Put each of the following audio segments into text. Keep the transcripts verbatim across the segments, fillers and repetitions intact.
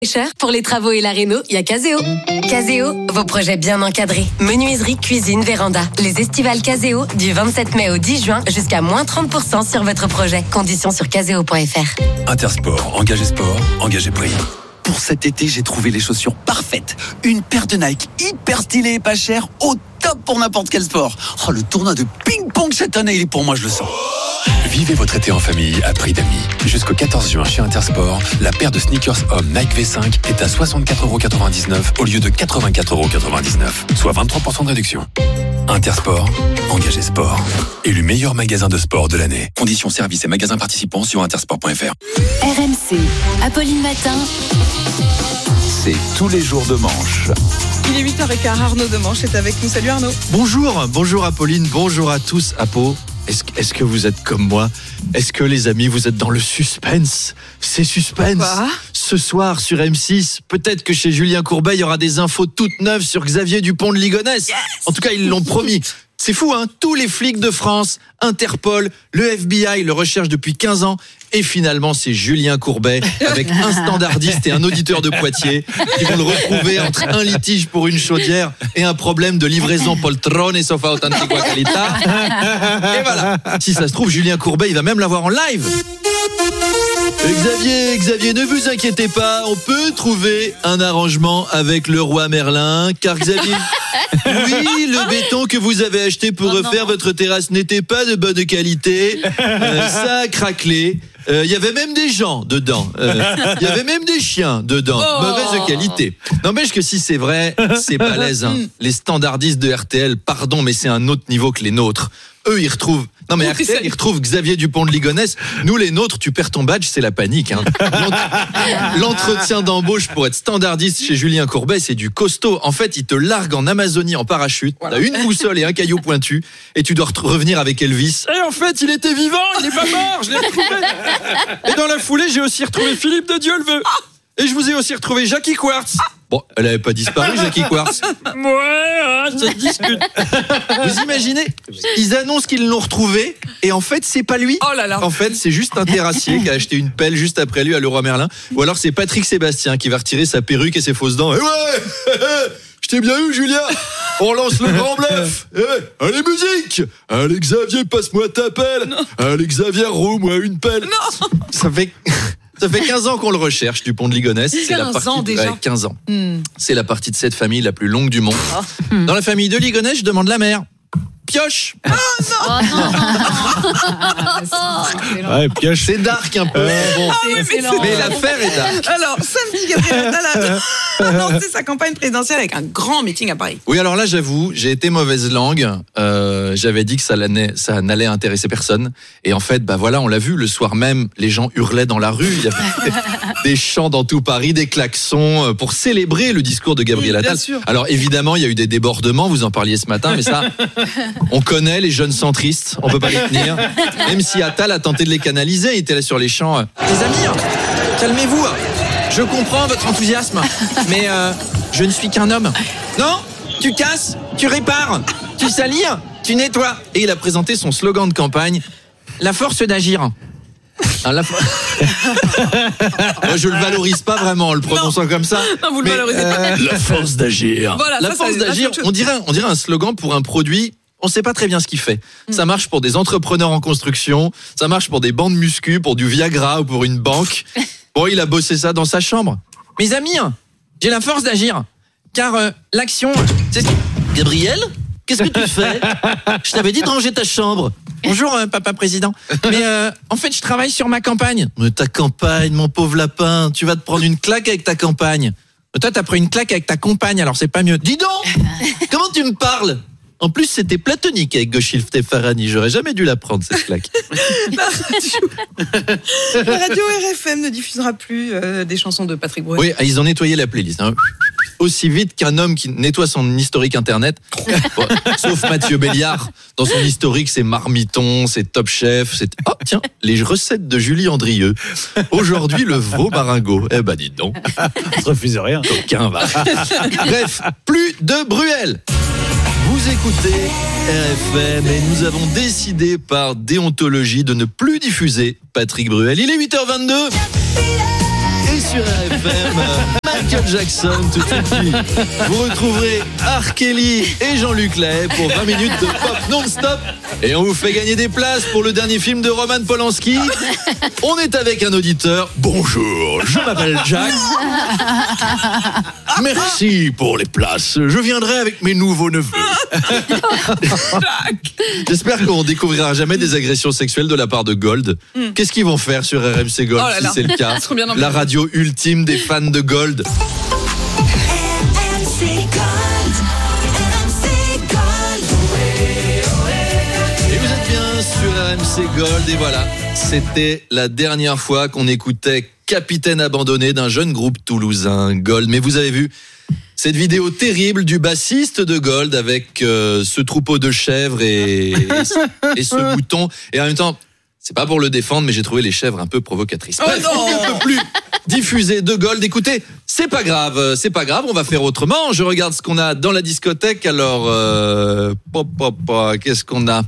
Cher, pour les travaux et la réno, il y a Caseo. Caseo, vos projets bien encadrés. Menuiserie, cuisine, véranda. Les estivales Caseo du vingt-sept mai au dix juin jusqu'à moins trente pour cent sur votre projet. Conditions sur caseo point f r. Intersport, engagé sport, engagé prix. Pour cet été, j'ai trouvé les chaussures parfaites. Une paire de Nike hyper stylée et pas chère, au top pour n'importe quel sport. Oh, le tournoi de ping-pong cette année, il est pour moi, je le sens. Vivez votre été en famille à prix d'amis. Jusqu'au quatorze juin chez Intersport, la paire de sneakers hommes Nike V cinq est à soixante-quatre euros quatre-vingt-dix-neuf au lieu de quatre-vingt-quatre euros quatre-vingt-dix-neuf, soit vingt-trois pour cent de réduction. Intersport, engagé sport. Élu meilleur magasin de sport de l'année. Conditions services et magasins participants sur intersport point f r. R M C, Apolline Matin. C'est tous les jours de manche. Il est huit heures quinze, Arnaud de Manche est avec nous. Salut Arnaud. Bonjour, bonjour Apolline, bonjour à tous. Apo, est-ce, est-ce que vous êtes comme moi ? Est-ce que les amis, vous êtes dans le suspense ? C'est suspense. Quoi ? Ce soir sur M six, peut-être que chez Julien Courbet, il y aura des infos toutes neuves sur Xavier Dupont de Ligonnès. Yes. En tout cas, ils l'ont promis. C'est fou, hein ? Tous les flics de France, Interpol, le F B I le recherchent depuis quinze ans. Et finalement, c'est Julien Courbet, avec un standardiste et un auditeur de Poitiers, qui vont le retrouver entre un litige pour une chaudière et un problème de livraison poltrone soffa authentica qualità. Et voilà. Si ça se trouve, Julien Courbet, il va même l'avoir en live. Xavier, Xavier, ne vous inquiétez pas, on peut trouver un arrangement avec le roi Merlin, car Xavier, oui, le béton que vous avez acheté pour oh refaire non. votre terrasse n'était pas de bonne qualité, euh, ça a craquelé. Il euh, y avait même des gens dedans. Il euh, y avait même des chiens dedans. Oh. Mauvaise qualité. N'empêche que si c'est vrai, c'est balèze. Hein. Les standardistes de R T L, pardon, mais c'est un autre niveau que les nôtres. Eux, ils retrouvent... Non mais R T L, ils retrouvent Xavier Dupont de Ligonnès. Nous, les nôtres, tu perds ton badge, c'est la panique. Hein. L'entretien d'embauche pour être standardiste chez Julien Courbet, c'est du costaud. En fait, ils te larguent en Amazonie en parachute. Voilà. T'as une boussole et un caillou pointu. Et tu dois revenir avec Elvis. Et en fait, il était vivant, il n'est pas mort, je l'ai retrouvé. Et dans la foulée, j'ai aussi retrouvé Philippe de Dieuleveux. Et je vous ai aussi retrouvé Jackie Quartz. Bon, elle n'avait pas disparu, Jackie Quartz. Ouais, ça discute. Vous imaginez ? Ils annoncent qu'ils l'ont retrouvé et en fait, c'est pas lui. Oh là là. En fait, c'est juste un terrassier qui a acheté une pelle juste après lui à Leroy Merlin. Ou alors c'est Patrick Sébastien qui va retirer sa perruque et ses fausses dents. Et ouais, je t'ai bien eu, Julien. On lance le grand bluff. Eh, allez, musique. Allez, Xavier, passe-moi ta pelle. Non. Allez, Xavier, roue-moi une pelle. Non. Ça fait... Ça fait quinze ans qu'on le recherche, Dupont de Ligonnès. C'est la partie ans déjà. Ouais, quinze ans. Mm. C'est la partie de cette famille la plus longue du monde. Oh. Dans la famille de Ligonnès, je demande la mère. Pioche. Oh non, oh, non. Ouais, Pioche, c'est dark un peu. Euh, bon. Ah, mais, mais, mais l'affaire est dark. Alors, samedi, Gabriel Attal a lancé sa campagne présidentielle avec un grand meeting à Paris. Oui, alors là, j'avoue, j'ai été mauvaise langue. Euh, j'avais dit que ça, ça n'allait intéresser personne. Et en fait, bah voilà, on l'a vu, le soir même, les gens hurlaient dans la rue. Il y avait des chants dans tout Paris, des klaxons pour célébrer le discours de Gabriel Attal. Oui, alors évidemment, il y a eu des débordements, vous en parliez ce matin, mais ça... On connaît les jeunes centristes, on peut pas les tenir. Même si Attal a tenté de les canaliser, il était là sur les champs. Les amis, calmez-vous. Je comprends votre enthousiasme, mais euh, je ne suis qu'un homme. Non, tu casses, tu répares, tu salis, tu nettoies. Et il a présenté son slogan de campagne, la force d'agir. Ah, la... Moi, je le valorise pas vraiment en le prononçant non. comme ça. Non, vous mais, le valorisez euh, pas. La force d'agir. Voilà, la ça, force ça, d'agir. On dirait, on dirait un slogan pour un produit. On sait pas très bien ce qu'il fait. Mm. Ça marche pour des entrepreneurs en construction, ça marche pour des bandes muscu, pour du Viagra ou pour une banque. Bon, il a bossé ça dans sa chambre. Mes amis, j'ai la force d'agir. Car euh, l'action, c'est... Gabriel, qu'est-ce que tu fais ? Je t'avais dit de ranger ta chambre. Bonjour, euh, papa président. Mais euh, en fait, je travaille sur ma campagne. Mais ta campagne, mon pauvre lapin, tu vas te prendre une claque avec ta campagne. Mais toi, t'as pris une claque avec ta compagne, alors c'est pas mieux. Dis donc, comment tu me parles ? En plus, c'était platonique avec Goshil Tefarani. J'aurais jamais dû la prendre, cette claque. La radio, la radio R F M ne diffusera plus euh, des chansons de Patrick Bruel. Oui, ils ont nettoyé la playlist. Hein. Aussi vite qu'un homme qui nettoie son historique internet. Bon, sauf Mathieu Béliard. Dans son historique, c'est Marmiton, c'est Top Chef. C'est... Oh, tiens, les recettes de Julie Andrieux. Aujourd'hui, le veau maringot. Eh ben, dites donc. On se refuse rien. Aucun va. Bref, plus de Bruel. Vous écoutez R F M et nous avons décidé par déontologie de ne plus diffuser Patrick Bruel. Il est huit heures vingt-deux et sur R F M. Michael Jackson tout de suite. Vous retrouverez R. Kelly et Jean-Luc Lahaye pour vingt minutes de pop non-stop. Et on vous fait gagner des places pour le dernier film de Roman Polanski. On est avec un auditeur. Bonjour, je m'appelle Jack. Merci pour les places. Je viendrai avec mes nouveaux neveux. J'espère qu'on découvrira jamais des agressions sexuelles de la part de Gold. Mm. Qu'est-ce qu'ils vont faire sur R M C Gold, oh là là. Si c'est le cas? La radio ultime des fans de Gold. R M C Gold, R M C Gold. Et vous êtes bien sur R M C Gold. Et voilà, c'était la dernière fois qu'on écoutait Capitaine abandonné d'un jeune groupe toulousain, Gold. Mais vous avez vu cette vidéo terrible du bassiste de Gold avec euh, ce troupeau de chèvres et, et, et ce mouton. Et en même temps, c'est pas pour le défendre, mais j'ai trouvé les chèvres un peu provocatrices. Oh Bref, on ne peut plus diffuser de Gold. Écoutez, c'est pas grave, c'est pas grave, on va faire autrement. Je regarde ce qu'on a dans la discothèque. Alors, euh, pop, pop, pop, qu'est-ce qu'on a?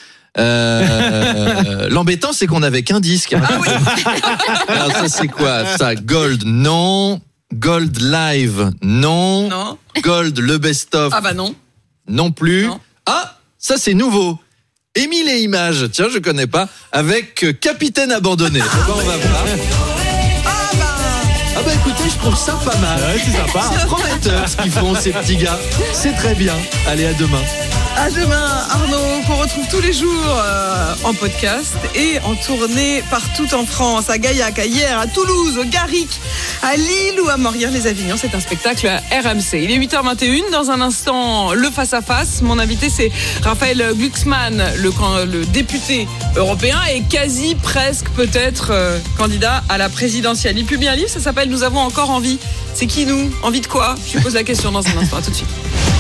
Euh, l'embêtant, c'est qu'on n'avait qu'un disque. Ah oui. Alors ça, c'est quoi ça? Gold, non. Gold Live, non. Non. Gold, le best-of. Ah bah non. Non plus. Non. Ah, ça c'est nouveau. Émile et Images, tiens, je connais pas, avec Capitaine abandonné. Ah bon, on va voir. Ah bah. Ah bah écoutez, je trouve ça pas mal. Ouais, c'est sympa. C'est prometteur ce qu'ils font, ces petits gars. C'est très bien. Allez, à demain. À demain, Arnaud, qu'on retrouve tous les jours euh, en podcast et en tournée partout en France, à Gaillac, à Hyères, à Toulouse, au Garric, à Lille ou à Morières-les-Avignon. C'est un spectacle à R M C. Il est huit heures vingt et une. Dans un instant, le face-à-face. Mon invité, c'est Raphaël Glucksmann, le, le député européen et quasi presque peut-être euh, candidat à la présidentielle. Il publie un livre, ça s'appelle « Nous avons encore envie ». C'est qui nous? Envie de quoi? Je lui pose la question dans un instant. À tout de suite.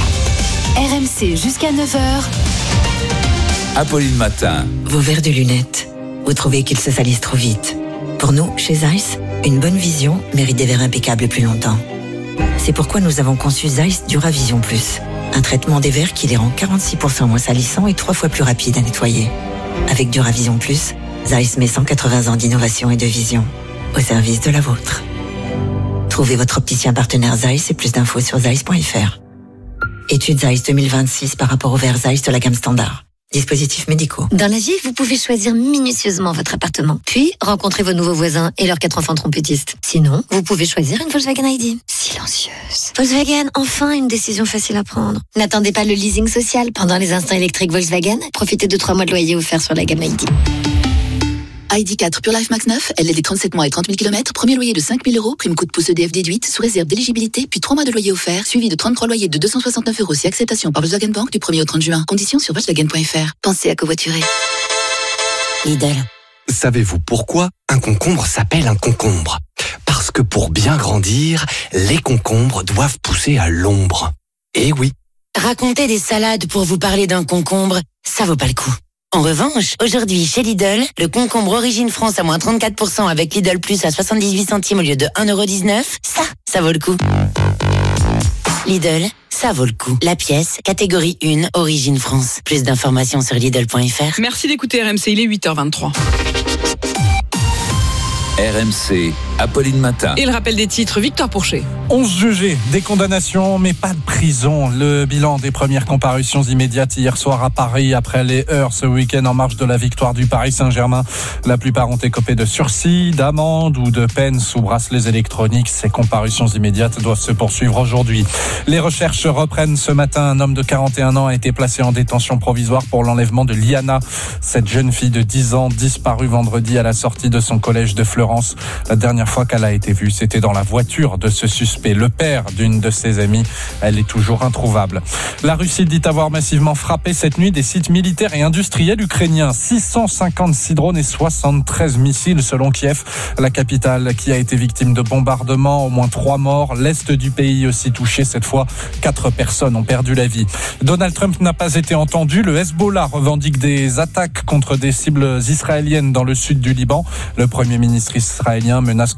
R M C jusqu'à neuf heures. Apolline Matin. Vos verres de lunettes, vous trouvez qu'ils se salissent trop vite. Pour nous, chez Zeiss, une bonne vision mérite des verres impeccables plus longtemps. C'est pourquoi nous avons conçu Zeiss Duravision Plus, un traitement des verres qui les rend quarante-six pour cent moins salissants et trois fois plus rapides à nettoyer. Avec Duravision Plus, Zeiss met cent quatre-vingts ans d'innovation et de vision au service de la vôtre. Trouvez votre opticien partenaire Zeiss et plus d'infos sur zeiss point f r. Étude Zeiss deux mille vingt-six par rapport aux verres Zeiss de la gamme standard. Dispositifs médicaux. Dans la vie, vous pouvez choisir minutieusement votre appartement, puis rencontrer vos nouveaux voisins et leurs quatre enfants trompettistes. Sinon, vous pouvez choisir une Volkswagen I D. Silencieuse. Volkswagen, enfin une décision facile à prendre. N'attendez pas le leasing social. Pendant les instants électriques Volkswagen, profitez de trois mois de loyer offerts sur la gamme I D. I D quatre Pure Life Max neuf, L L D trente-sept mois et trente mille kilomètres, premier loyer de cinq mille euros, prime coup de pouce E D F déduite, sous réserve d'éligibilité, puis trois mois de loyer offert, suivi de trente-trois loyers de deux cent soixante-neuf euros si acceptation par Volkswagen Bank du premier au trente juin. Conditions sur volkswagen point f r. Pensez à covoiturer. Lidl. Savez-vous pourquoi un concombre s'appelle un concombre? Parce que pour bien grandir, les concombres doivent pousser à l'ombre. Eh oui. Raconter des salades pour vous parler d'un concombre, ça vaut pas le coup. En revanche, aujourd'hui, chez Lidl, le concombre Origine France à moins trente-quatre pour cent avec Lidl Plus à soixante-dix-huit centimes au lieu de un euro dix-neuf, ça, ça vaut le coup. Lidl, ça vaut le coup. La pièce, catégorie un, Origine France. Plus d'informations sur Lidl point f r. Merci d'écouter R M C, il est huit heures vingt-trois. R M C, Apolline Matin. Et le rappel des titres, Victor Pourchet. onze jugés, des condamnations, mais pas de prison. Le bilan des premières comparutions immédiates hier soir à Paris après les heurts ce week-end en marge de la victoire du Paris Saint-Germain. La plupart ont écopé de sursis, d'amende ou de peine sous bracelets électroniques. Ces comparutions immédiates doivent se poursuivre aujourd'hui. Les recherches reprennent ce matin. Un homme de quarante et un ans a été placé en détention provisoire pour l'enlèvement de Liana, cette jeune fille de dix ans disparue vendredi à la sortie de son collège de Florence. La dernière fois qu'elle a été vue, c'était dans la voiture de ce suspect, le père d'une de ses amies. Elle est toujours introuvable. La Russie dit avoir massivement frappé cette nuit des sites militaires et industriels ukrainiens. six cent cinquante-six drones et soixante-treize missiles selon Kiev, la capitale qui a été victime de bombardements. Au moins trois morts. L'est du pays aussi touché. Cette fois, quatre personnes ont perdu la vie. Donald Trump n'a pas été entendu. Le Hezbollah revendique des attaques contre des cibles israéliennes dans le sud du Liban. Le premier ministre israélien menace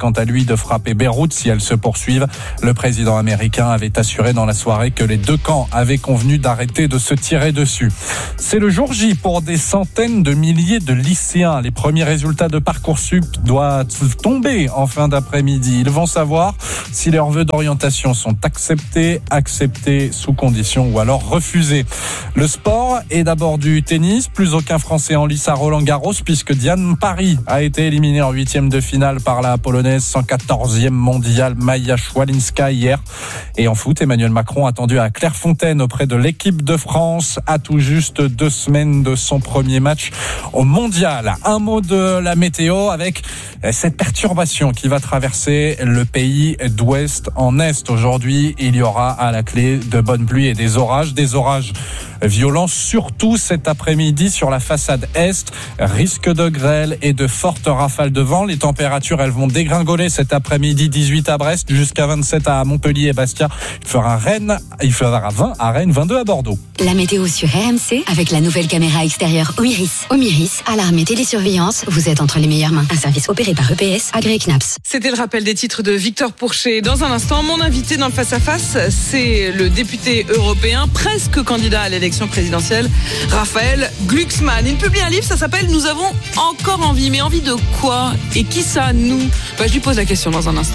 quant à lui, de frapper Beyrouth si elles se poursuivent. Le président américain avait assuré dans la soirée que les deux camps avaient convenu d'arrêter de se tirer dessus. C'est le jour J pour des centaines de milliers de lycéens. Les premiers résultats de Parcoursup doivent tomber en fin d'après-midi. Ils vont savoir si leurs vœux d'orientation sont acceptés, acceptés sous condition ou alors refusés. Le sport est d'abord du tennis. Plus aucun Français en lice à Roland-Garros puisque Diane Paris a été éliminée en huitième de finale par la Polonaise cent quatorzième mondiale Maja Szwalinska hier. Et en foot, Emmanuel Macron attendu à Clairefontaine auprès de l'équipe de France à tout juste deux semaines de son premier match au mondial. Un mot de la météo avec cette perturbation qui va traverser le pays d'ouest en est. Aujourd'hui, il y aura à la clé de bonnes pluies et des orages. Des orages violents, surtout cet après-midi sur la façade est. Risque de grêle et de fortes rafales de vent. Les températures, elles vont dégringoler cet après-midi. dix-huit à Brest, jusqu'à vingt-sept à Montpellier et Bastia. Il fera Rennes, il fera vingt à Rennes, vingt-deux à Bordeaux. La météo sur R M C avec la nouvelle caméra extérieure Omiris. Omiris, alarme et télésurveillance, vous êtes entre les meilleures mains. Un service opéré par E P S, agréé C N A P S. C'était le rappel des titres de Victor Pourchet. Dans un instant, mon invité dans le face-à-face, c'est le député européen, presque candidat à l'élection présidentielle, Raphaël Glucksmann. Il publie un livre, ça s'appelle « Nous avons encore envie ». Mais envie de quoi? Et qui ça, nous? Bah, je lui pose la question dans un instant.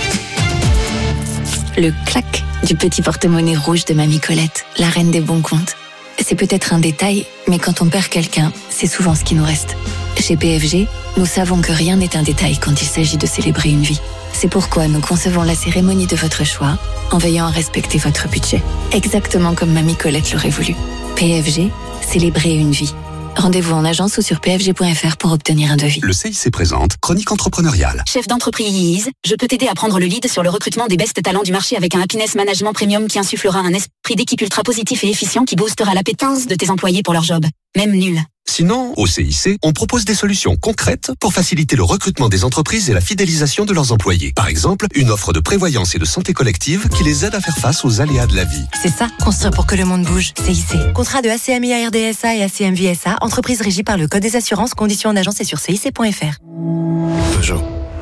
Le clac du petit porte-monnaie rouge de Mamie Colette, la reine des bons comptes. C'est peut-être un détail, mais quand on perd quelqu'un, c'est souvent ce qui nous reste. Chez P F G, nous savons que rien n'est un détail quand il s'agit de célébrer une vie. C'est pourquoi nous concevons la cérémonie de votre choix en veillant à respecter votre budget. Exactement comme Mamie Colette l'aurait voulu. P F G, célébrer une vie. Rendez-vous en agence ou sur p f g point f r pour obtenir un devis. Le C I C présente Chronique entrepreneuriale. Chef d'entreprise, je peux t'aider à prendre le lead sur le recrutement des best talents du marché avec un happiness management premium qui insufflera un esprit d'équipe ultra positif et efficient qui boostera l'appétence de tes employés pour leur job. Même nul. Sinon, au C I C, on propose des solutions concrètes pour faciliter le recrutement des entreprises et la fidélisation de leurs employés. Par exemple, une offre de prévoyance et de santé collective qui les aide à faire face aux aléas de la vie. C'est ça, construire pour que le monde bouge. C I C. Contrat de A C M I A R D S A et A C M V S A, entreprise régie par le Code des assurances, conditions en agence et sur C I C point F R. Peugeot.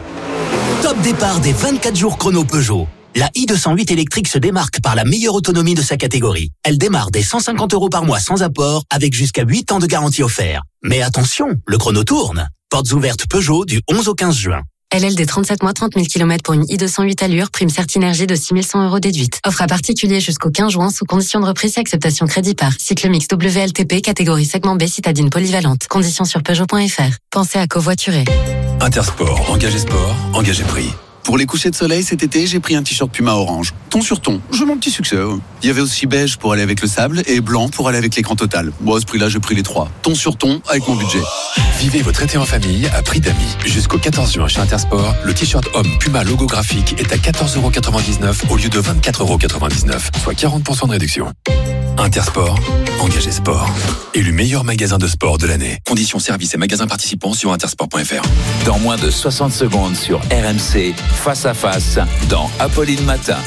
Top départ des vingt-quatre jours chrono Peugeot. La i deux cent huit électrique se démarque par la meilleure autonomie de sa catégorie. Elle démarre dès cent cinquante euros par mois sans apport, avec jusqu'à huit ans de garantie offert. Mais attention, le chrono tourne. Portes ouvertes Peugeot du onze au quinze juin. L L D trente-sept mois, trente mille kilomètres pour une i deux cent huit allure, prime Certinergie de six mille cent euros déduite. Offre à particulier jusqu'au quinze juin sous condition de reprise et acceptation crédit par. Cycle mix W L T P, catégorie segment B, citadine polyvalente. Conditions sur Peugeot point F R. Pensez à covoiturer. Intersport, engagé sport, engagé prix. Pour les couchers de soleil cet été, j'ai pris un t-shirt Puma orange. Ton sur ton, j'ai mon petit succès. Il y avait aussi beige pour aller avec le sable et blanc pour aller avec l'écran total. Bon, à ce prix-là, j'ai pris les trois. Ton sur ton avec mon budget. Vivez votre été en famille à prix d'amis. Jusqu'au quatorze juin chez Intersport, le t-shirt homme Puma logographique est à quatorze euros quatre-vingt-dix-neuf au lieu de vingt-quatre euros quatre-vingt-dix-neuf, soit quarante pour cent de réduction. Intersport, engagé sport. Élu meilleur magasin de sport de l'année. Conditions services et magasins participants sur intersport point F R. Dans moins de soixante secondes sur R M C, face à face, dans Apolline Matin.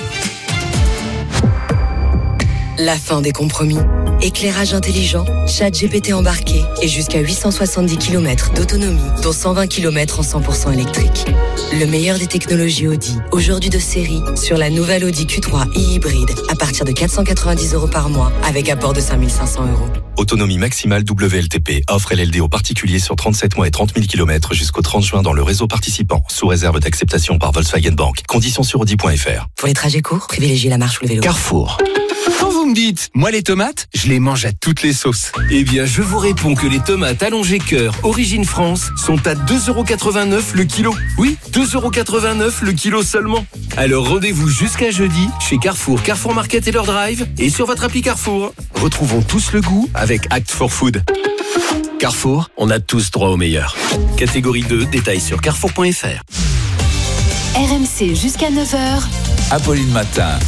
La fin des compromis. Éclairage intelligent, chat G P T embarqué et jusqu'à huit cent soixante-dix kilomètres d'autonomie, dont cent vingt kilomètres en cent pour cent électrique. Le meilleur des technologies Audi, aujourd'hui de série, sur la nouvelle Audi Q trois e-hybride, à partir de quatre cent quatre-vingt-dix euros par mois, avec apport de cinq mille cinq cents euros. Autonomie maximale W L T P. Offre L L D aux particuliers sur trente-sept mois et trente mille kilomètres jusqu'au trente juin dans le réseau participant, sous réserve d'acceptation par Volkswagen Bank. Conditions sur Audi point F R. Pour les trajets courts, privilégiez la marche ou le vélo. Carrefour. Quand vous me dites, moi les tomates, je les mange à toutes les sauces. Eh bien, je vous réponds que les tomates allongées cœur Origine France sont à deux euros quatre-vingt-neuf le kilo. Oui, deux euros quatre-vingt-neuf le kilo seulement. Alors rendez-vous jusqu'à jeudi chez Carrefour, Carrefour Market et leur drive et sur votre appli Carrefour. Retrouvons tous le goût avec Act for Food. Carrefour, on a tous droit au meilleur. Catégorie deux, détails sur carrefour point F R. R M C jusqu'à neuf heures. Apolline Matin.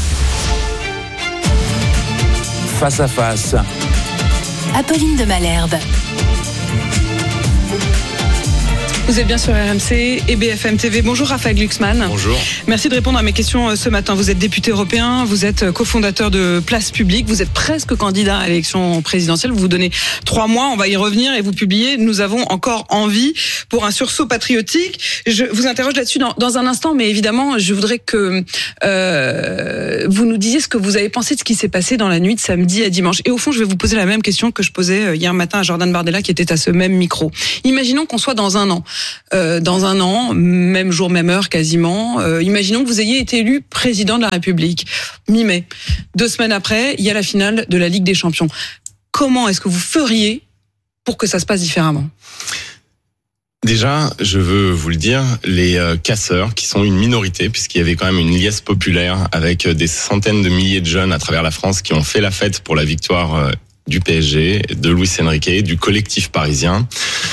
Face à face. Apolline de Malherbe. Vous êtes bien sur R M C et B F M T V. Bonjour Raphaël Glucksmann. Bonjour. Merci de répondre à mes questions ce matin. Vous êtes député européen, vous êtes cofondateur de Place Publique, vous êtes presque candidat à l'élection présidentielle. Vous vous donnez trois mois, on va y revenir et vous publiez « Nous avons encore envie » pour un sursaut patriotique. Je vous interroge là-dessus dans, dans un instant, mais évidemment, je voudrais que euh, vous nous disiez ce que vous avez pensé de ce qui s'est passé dans la nuit de samedi à dimanche. Et au fond, je vais vous poser la même question que je posais hier matin à Jordan Bardella qui était à ce même micro. Imaginons qu'on soit dans un an. Euh, dans un an, même jour, même heure quasiment. Euh, imaginons que vous ayez été élu président de la République, mi-mai. Deux semaines après, il y a la finale de la Ligue des Champions. Comment est-ce que vous feriez pour que ça se passe différemment ? Déjà, je veux vous le dire, les euh, casseurs, qui sont une minorité, puisqu'il y avait quand même une liesse populaire avec des centaines de milliers de jeunes à travers la France qui ont fait la fête pour la victoire euh, du P S G, de Luis Enrique, du collectif parisien.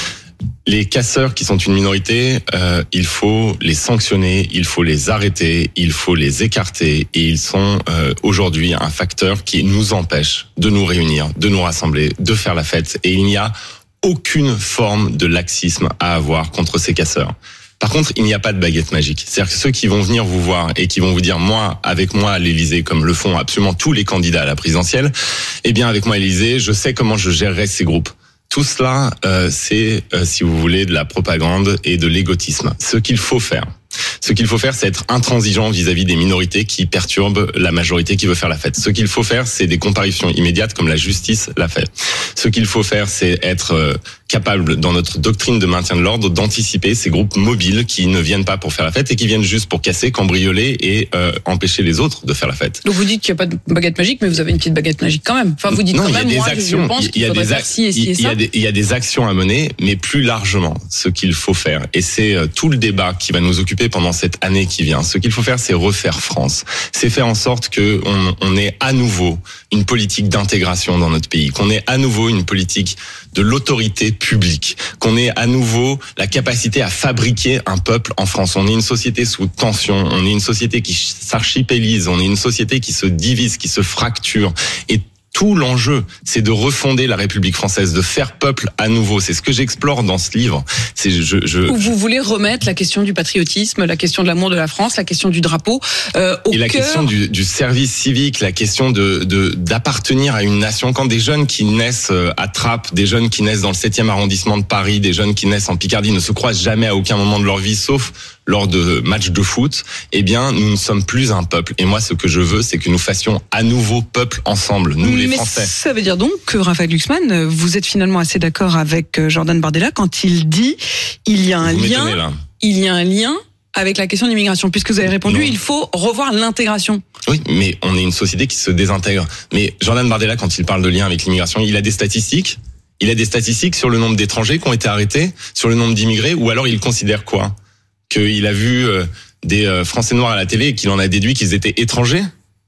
Les casseurs qui sont une minorité, euh, il faut les sanctionner, il faut les arrêter, il faut les écarter et ils sont euh, aujourd'hui un facteur qui nous empêche de nous réunir, de nous rassembler, de faire la fête et il n'y a aucune forme de laxisme à avoir contre ces casseurs. Par contre, il n'y a pas de baguette magique. C'est-à-dire que ceux qui vont venir vous voir et qui vont vous dire, moi, avec moi à l'Élysée, comme le font absolument tous les candidats à la présidentielle, eh bien, avec moi à l'Élysée, je sais comment je gérerai ces groupes. Tout cela, euh, c'est, euh, si vous voulez, de la propagande et de l'égotisme. Ce qu'il faut faire, ce qu'il faut faire, c'est être intransigeant vis-à-vis des minorités qui perturbent la majorité qui veut faire la fête. Ce qu'il faut faire, c'est des comparutions immédiates comme la justice l'a fait. Ce qu'il faut faire, c'est être euh, capable, dans notre doctrine de maintien de l'ordre, d'anticiper ces groupes mobiles qui ne viennent pas pour faire la fête et qui viennent juste pour casser, cambrioler et euh, empêcher les autres de faire la fête. Donc vous dites qu'il n'y a pas de baguette magique, mais vous avez une petite baguette magique quand même. Enfin, vous dites non, quand il y a même, des moi, actions, je pense qu'il faudrait faire ci et ci et ça. Il y a des, il y a des actions à mener, mais plus largement, ce qu'il faut faire, et c'est euh, tout le débat qui va nous occuper pendant cette année qui vient. Ce qu'il faut faire, c'est refaire France. C'est faire en sorte que on, on ait à nouveau une politique d'intégration dans notre pays, qu'on ait à nouveau une politique de l'autorité publique, qu'on ait à nouveau la capacité à fabriquer un peuple en France. On est une société sous tension, on est une société qui s'archipélise, on est une société qui se divise, qui se fracture. Et tout l'enjeu, c'est de refonder la République française, de faire peuple à nouveau. C'est ce que j'explore dans ce livre. C'est je, je. Vous voulez remettre la question du patriotisme, la question de l'amour de la France, la question du drapeau euh, au et la cœur... question du, du service civique, la question de, de d'appartenir à une nation. Quand des jeunes qui naissent à Trappes, des jeunes qui naissent dans le septième arrondissement de Paris, des jeunes qui naissent en Picardie ne se croisent jamais à aucun moment de leur vie, sauf lors de matchs de foot, eh bien, nous ne sommes plus un peuple. Et moi, ce que je veux, c'est que nous fassions à nouveau peuple ensemble, nous les Mais Français. Ça veut dire donc que Raphaël Glucksmann, vous êtes finalement assez d'accord avec Jordan Bardella quand il dit il y a un Vous lien, m'étonnez, là. il y a un lien avec la question de l'immigration, puisque vous avez répondu, Non. il faut revoir l'intégration. Oui, mais on est une société qui se désintègre. Mais Jordan Bardella, quand il parle de lien avec l'immigration, il a des statistiques. Il a des statistiques sur le nombre d'étrangers qui ont été arrêtés, sur le nombre d'immigrés, ou alors il considère quoi ? Qu'il a vu euh, des euh, Français noirs à la télé et qu'il en a déduit qu'ils étaient étrangers ?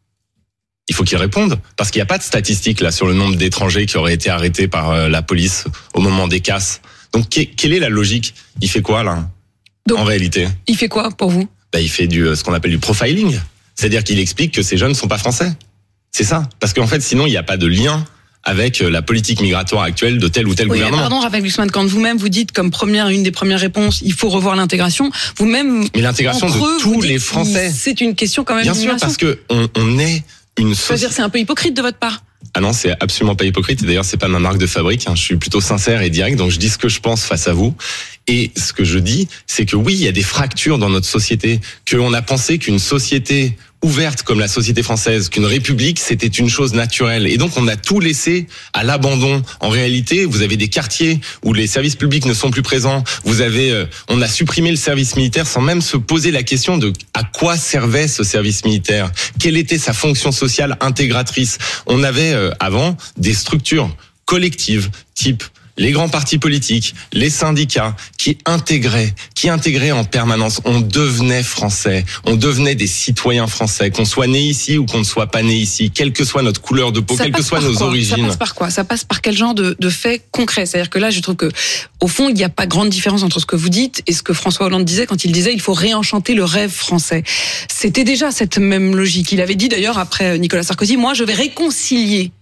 Il faut qu'il réponde, parce qu'il n'y a pas de statistiques là sur le nombre d'étrangers qui auraient été arrêtés par euh, la police au moment des casses. Donc que- quelle est la logique ? Il fait quoi là ? Donc, en réalité ? Il fait quoi pour vous ? Bah, il fait du euh, ce qu'on appelle du profiling, c'est-à-dire qu'il explique que ces jeunes ne sont pas français. C'est ça, parce qu'en fait sinon il n'y a pas de lien avec la politique migratoire actuelle de tel ou tel Oui, gouvernement. pardon, Raphaël Glucksmann, quand vous-même vous dites comme première, une des premières réponses, il faut revoir l'intégration, vous-même. Mais l'intégration en de creux, tous vous les dites, Français. C'est une question quand même. Bien sûr, parce que on, on est une société. C'est-à-dire, c'est un peu hypocrite de votre part. Ah non, c'est absolument pas hypocrite. Et d'ailleurs, c'est pas ma marque de fabrique. Hein. Je suis plutôt sincère et direct, donc je dis ce que je pense face à vous. Et ce que je dis, c'est que oui, il y a des fractures dans notre société, qu'on a pensé qu'une société ouverte comme la société française, qu'une république, c'était une chose naturelle. Et donc, on a tout laissé à l'abandon. En réalité, vous avez des quartiers où les services publics ne sont plus présents. Vous avez, euh, on a supprimé le service militaire sans même se poser la question de à quoi servait ce service militaire. Quelle était sa fonction sociale intégratrice. On avait euh, avant des structures collectives, type les grands partis politiques, les syndicats, qui intégraient, qui intégraient en permanence. On devenait français, on devenait des citoyens français, qu'on soit né ici ou qu'on ne soit pas né ici, quelle que soit notre couleur de peau, Ça quelles que passe soient par nos quoi origines. Ça passe par quoi Ça passe par quel genre de, de faits concrets ? C'est-à-dire que là, je trouve que, au fond, il n'y a pas grande différence entre ce que vous dites et ce que François Hollande disait quand il disait il faut réenchanter le rêve français. C'était déjà cette même logique. Il avait dit d'ailleurs après Nicolas Sarkozy, moi, je vais réconcilier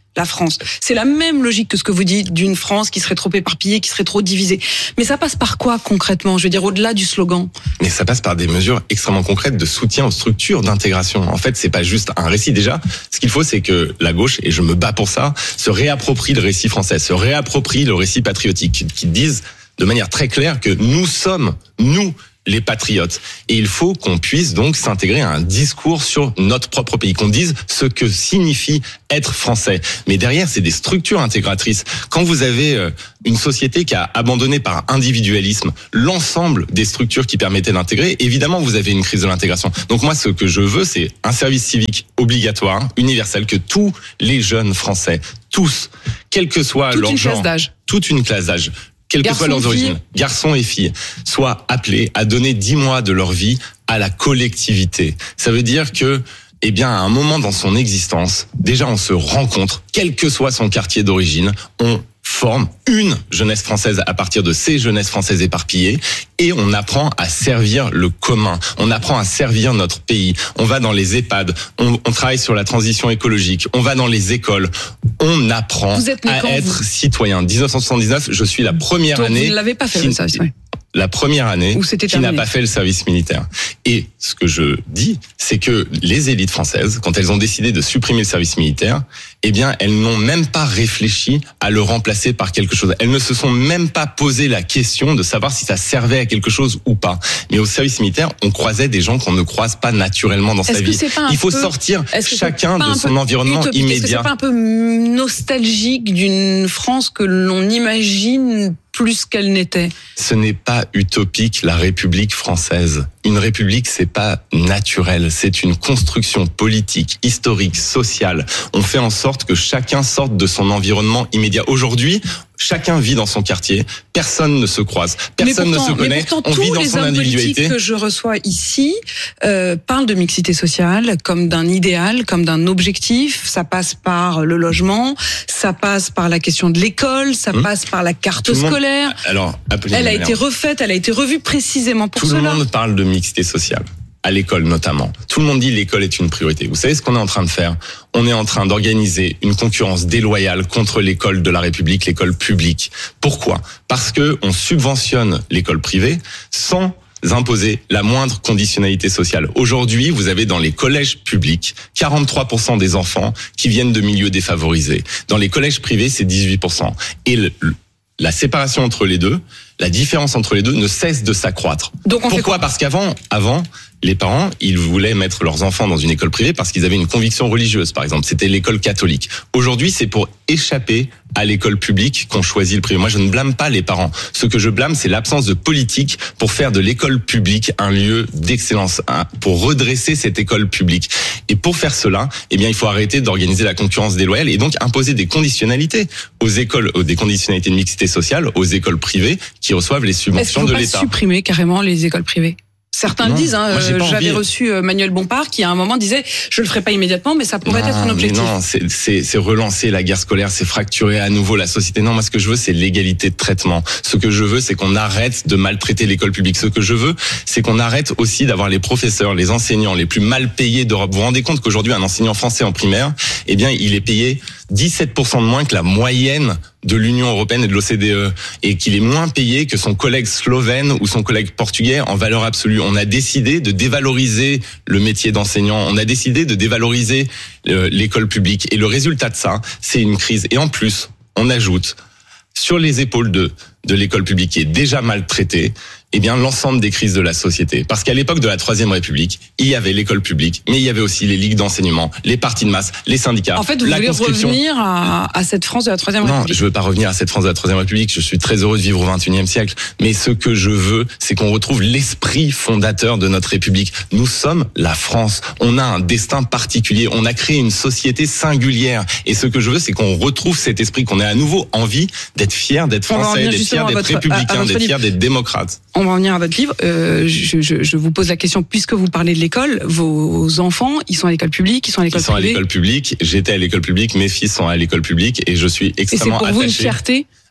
la France. C'est la même logique que ce que vous dites d'une France qui serait trop éparpillée, qui serait trop divisée. Mais ça passe par quoi concrètement ? Je veux dire, au-delà du slogan. Mais ça passe par des mesures extrêmement concrètes de soutien aux structures d'intégration. En fait, c'est pas juste un récit. Déjà, ce qu'il faut, c'est que la gauche, et je me bats pour ça, se réapproprie le récit français, se réapproprie le récit patriotique, qui disent de manière très claire que nous sommes, nous, les patriotes. Et il faut qu'on puisse donc s'intégrer à un discours sur notre propre pays, qu'on dise ce que signifie être français. Mais derrière, c'est des structures intégratrices. Quand vous avez une société qui a abandonné par individualisme l'ensemble des structures qui permettaient d'intégrer, évidemment, vous avez une crise de l'intégration. Donc moi, ce que je veux, c'est un service civique obligatoire, universel, que tous les jeunes Français, tous, quel que soit toute leur une genre, classe d'âge. toute une classe d'âge, quelles que soient leurs origines, garçons et filles, soient appelés à donner dix mois de leur vie à la collectivité. Ça veut dire que, eh bien, à un moment dans son existence, déjà on se rencontre, quel que soit son quartier d'origine, on forme une jeunesse française à partir de ces jeunesses françaises éparpillées et on apprend à servir le commun, on apprend à servir notre pays. On va dans les EHPAD, on, on travaille sur la transition écologique, on va dans les écoles, on apprend à quand, être vous citoyen. dix-neuf cent soixante-dix-neuf, je suis la première Donc, année... Vous ne l'avez pas fait, qui, le service, oui. La première année Où c'était qui n'a terminé. pas fait le service militaire. Et ce que je dis, c'est que les élites françaises, quand elles ont décidé de supprimer le service militaire, eh bien, elles n'ont même pas réfléchi à le remplacer par quelque chose. Elles ne se sont même pas posé la question de savoir si ça servait à quelque chose ou pas. Mais au service militaire, on croisait des gens qu'on ne croise pas naturellement dans Est-ce sa que vie. c'est pas un Il faut peu- sortir est-ce que c'est chacun pas de un son peu environnement utopique ? Est-ce que immédiat. c'est pas un peu nostalgique d'une France que l'on imagine plus qu'elle n'était ? Ce n'est pas utopique, la République française. Une république, c'est pas naturel, c'est une construction politique, historique, sociale. On fait en sorte que chacun sorte de son environnement immédiat. Aujourd'hui, chacun vit dans son quartier, personne ne se croise, personne mais pourtant, ne se connaît, mais pourtant, on vit tous dans les son hommes individualité. politiques que je reçois ici euh, parlent de mixité sociale comme d'un idéal, comme d'un objectif. Ça passe par le logement, ça passe par la question de l'école, ça Hum. passe par la carte Tout le monde- scolaire. Alors, Apolline Elle a Maillard, été refaite, elle a été revue précisément pour tout cela. le monde parle de mixité sociale. À l'école notamment. Tout le monde dit l'école est une priorité. Vous savez ce qu'on est en train de faire ? On est en train d'organiser une concurrence déloyale contre l'école de la République, l'école publique. Pourquoi ? Parce que on subventionne l'école privée sans imposer la moindre conditionnalité sociale. Aujourd'hui, vous avez dans les collèges publics quarante-trois pour cent des enfants qui viennent de milieux défavorisés. Dans les collèges privés, c'est dix-huit pour cent. Et le, la séparation entre les deux, la différence entre les deux ne cesse de s'accroître. Donc on fait Pourquoi ? Parce qu'avant, avant, les parents, ils voulaient mettre leurs enfants dans une école privée parce qu'ils avaient une conviction religieuse, par exemple. C'était l'école catholique. Aujourd'hui, c'est pour échapper à l'école publique qu'on choisit le privé. Moi, je ne blâme pas les parents. Ce que je blâme, c'est l'absence de politique pour faire de l'école publique un lieu d'excellence, hein, pour redresser cette école publique. Et pour faire cela, eh bien, il faut arrêter d'organiser la concurrence déloyale et donc imposer des conditionnalités aux écoles, des conditionnalités de mixité sociale aux écoles privées qui reçoivent les Est-ce qu'il subventions ne faut de pas l'État. supprimer carrément les écoles privées ? Certains Non, le disent. Hein, moi, j'ai pas euh, J'avais envie. reçu euh, Manuel Bompard qui à un moment disait « je le ferai pas immédiatement, mais ça pourrait Non, être un mais objectif ». non, c'est, c'est, c'est relancer la guerre scolaire, c'est fracturer à nouveau la société. Non, moi, ce que je veux, c'est l'égalité de traitement. Ce que je veux, c'est qu'on arrête de maltraiter l'école publique. Ce que je veux, c'est qu'on arrête aussi d'avoir les professeurs, les enseignants les plus mal payés d'Europe. Vous vous rendez compte qu'aujourd'hui, un enseignant français en primaire, eh bien, il est payé dix-sept pour cent de moins que la moyenne de l'Union européenne et de l'O C D E, et qu'il est moins payé que son collègue slovène ou son collègue portugais en valeur absolue. On a décidé de dévaloriser le métier d'enseignant, on a décidé de dévaloriser euh, l'école publique, et le résultat de ça, c'est une crise. Et en plus, on ajoute sur les épaules de de l'école publique qui est déjà maltraitée, eh bien l'ensemble des crises de la société. Parce qu'à l'époque de la Troisième République, il y avait l'école publique, mais il y avait aussi les ligues d'enseignement, les partis de masse, les syndicats. En fait, vous la voulez conscription. revenir à, à cette France de la Troisième Non, République. je veux pas revenir à cette France de la Troisième République. Je suis très heureux de vivre au vingt et unième siècle. Mais ce que je veux, c'est qu'on retrouve l'esprit fondateur de notre République. Nous sommes la France. On a un destin particulier. On a créé une société singulière. Et ce que je veux, c'est qu'on retrouve cet esprit, qu'on ait à nouveau envie d'être fier, d'être On va en français, venir d'être justement fier, à d'être votre- à- à républicain, votre d'être livre. fier, d'être démocrate. On va en venir à votre livre. Euh, je, je, je vous pose la question, puisque vous parlez de l'école, vos enfants, ils sont à l'école publique, ils sont à l'école Ils sont à privée. l'école publique. J'étais à l'école publique. Mes fils sont à l'école publique. Et je suis Et c'est extrêmement pour vous une attaché. fierté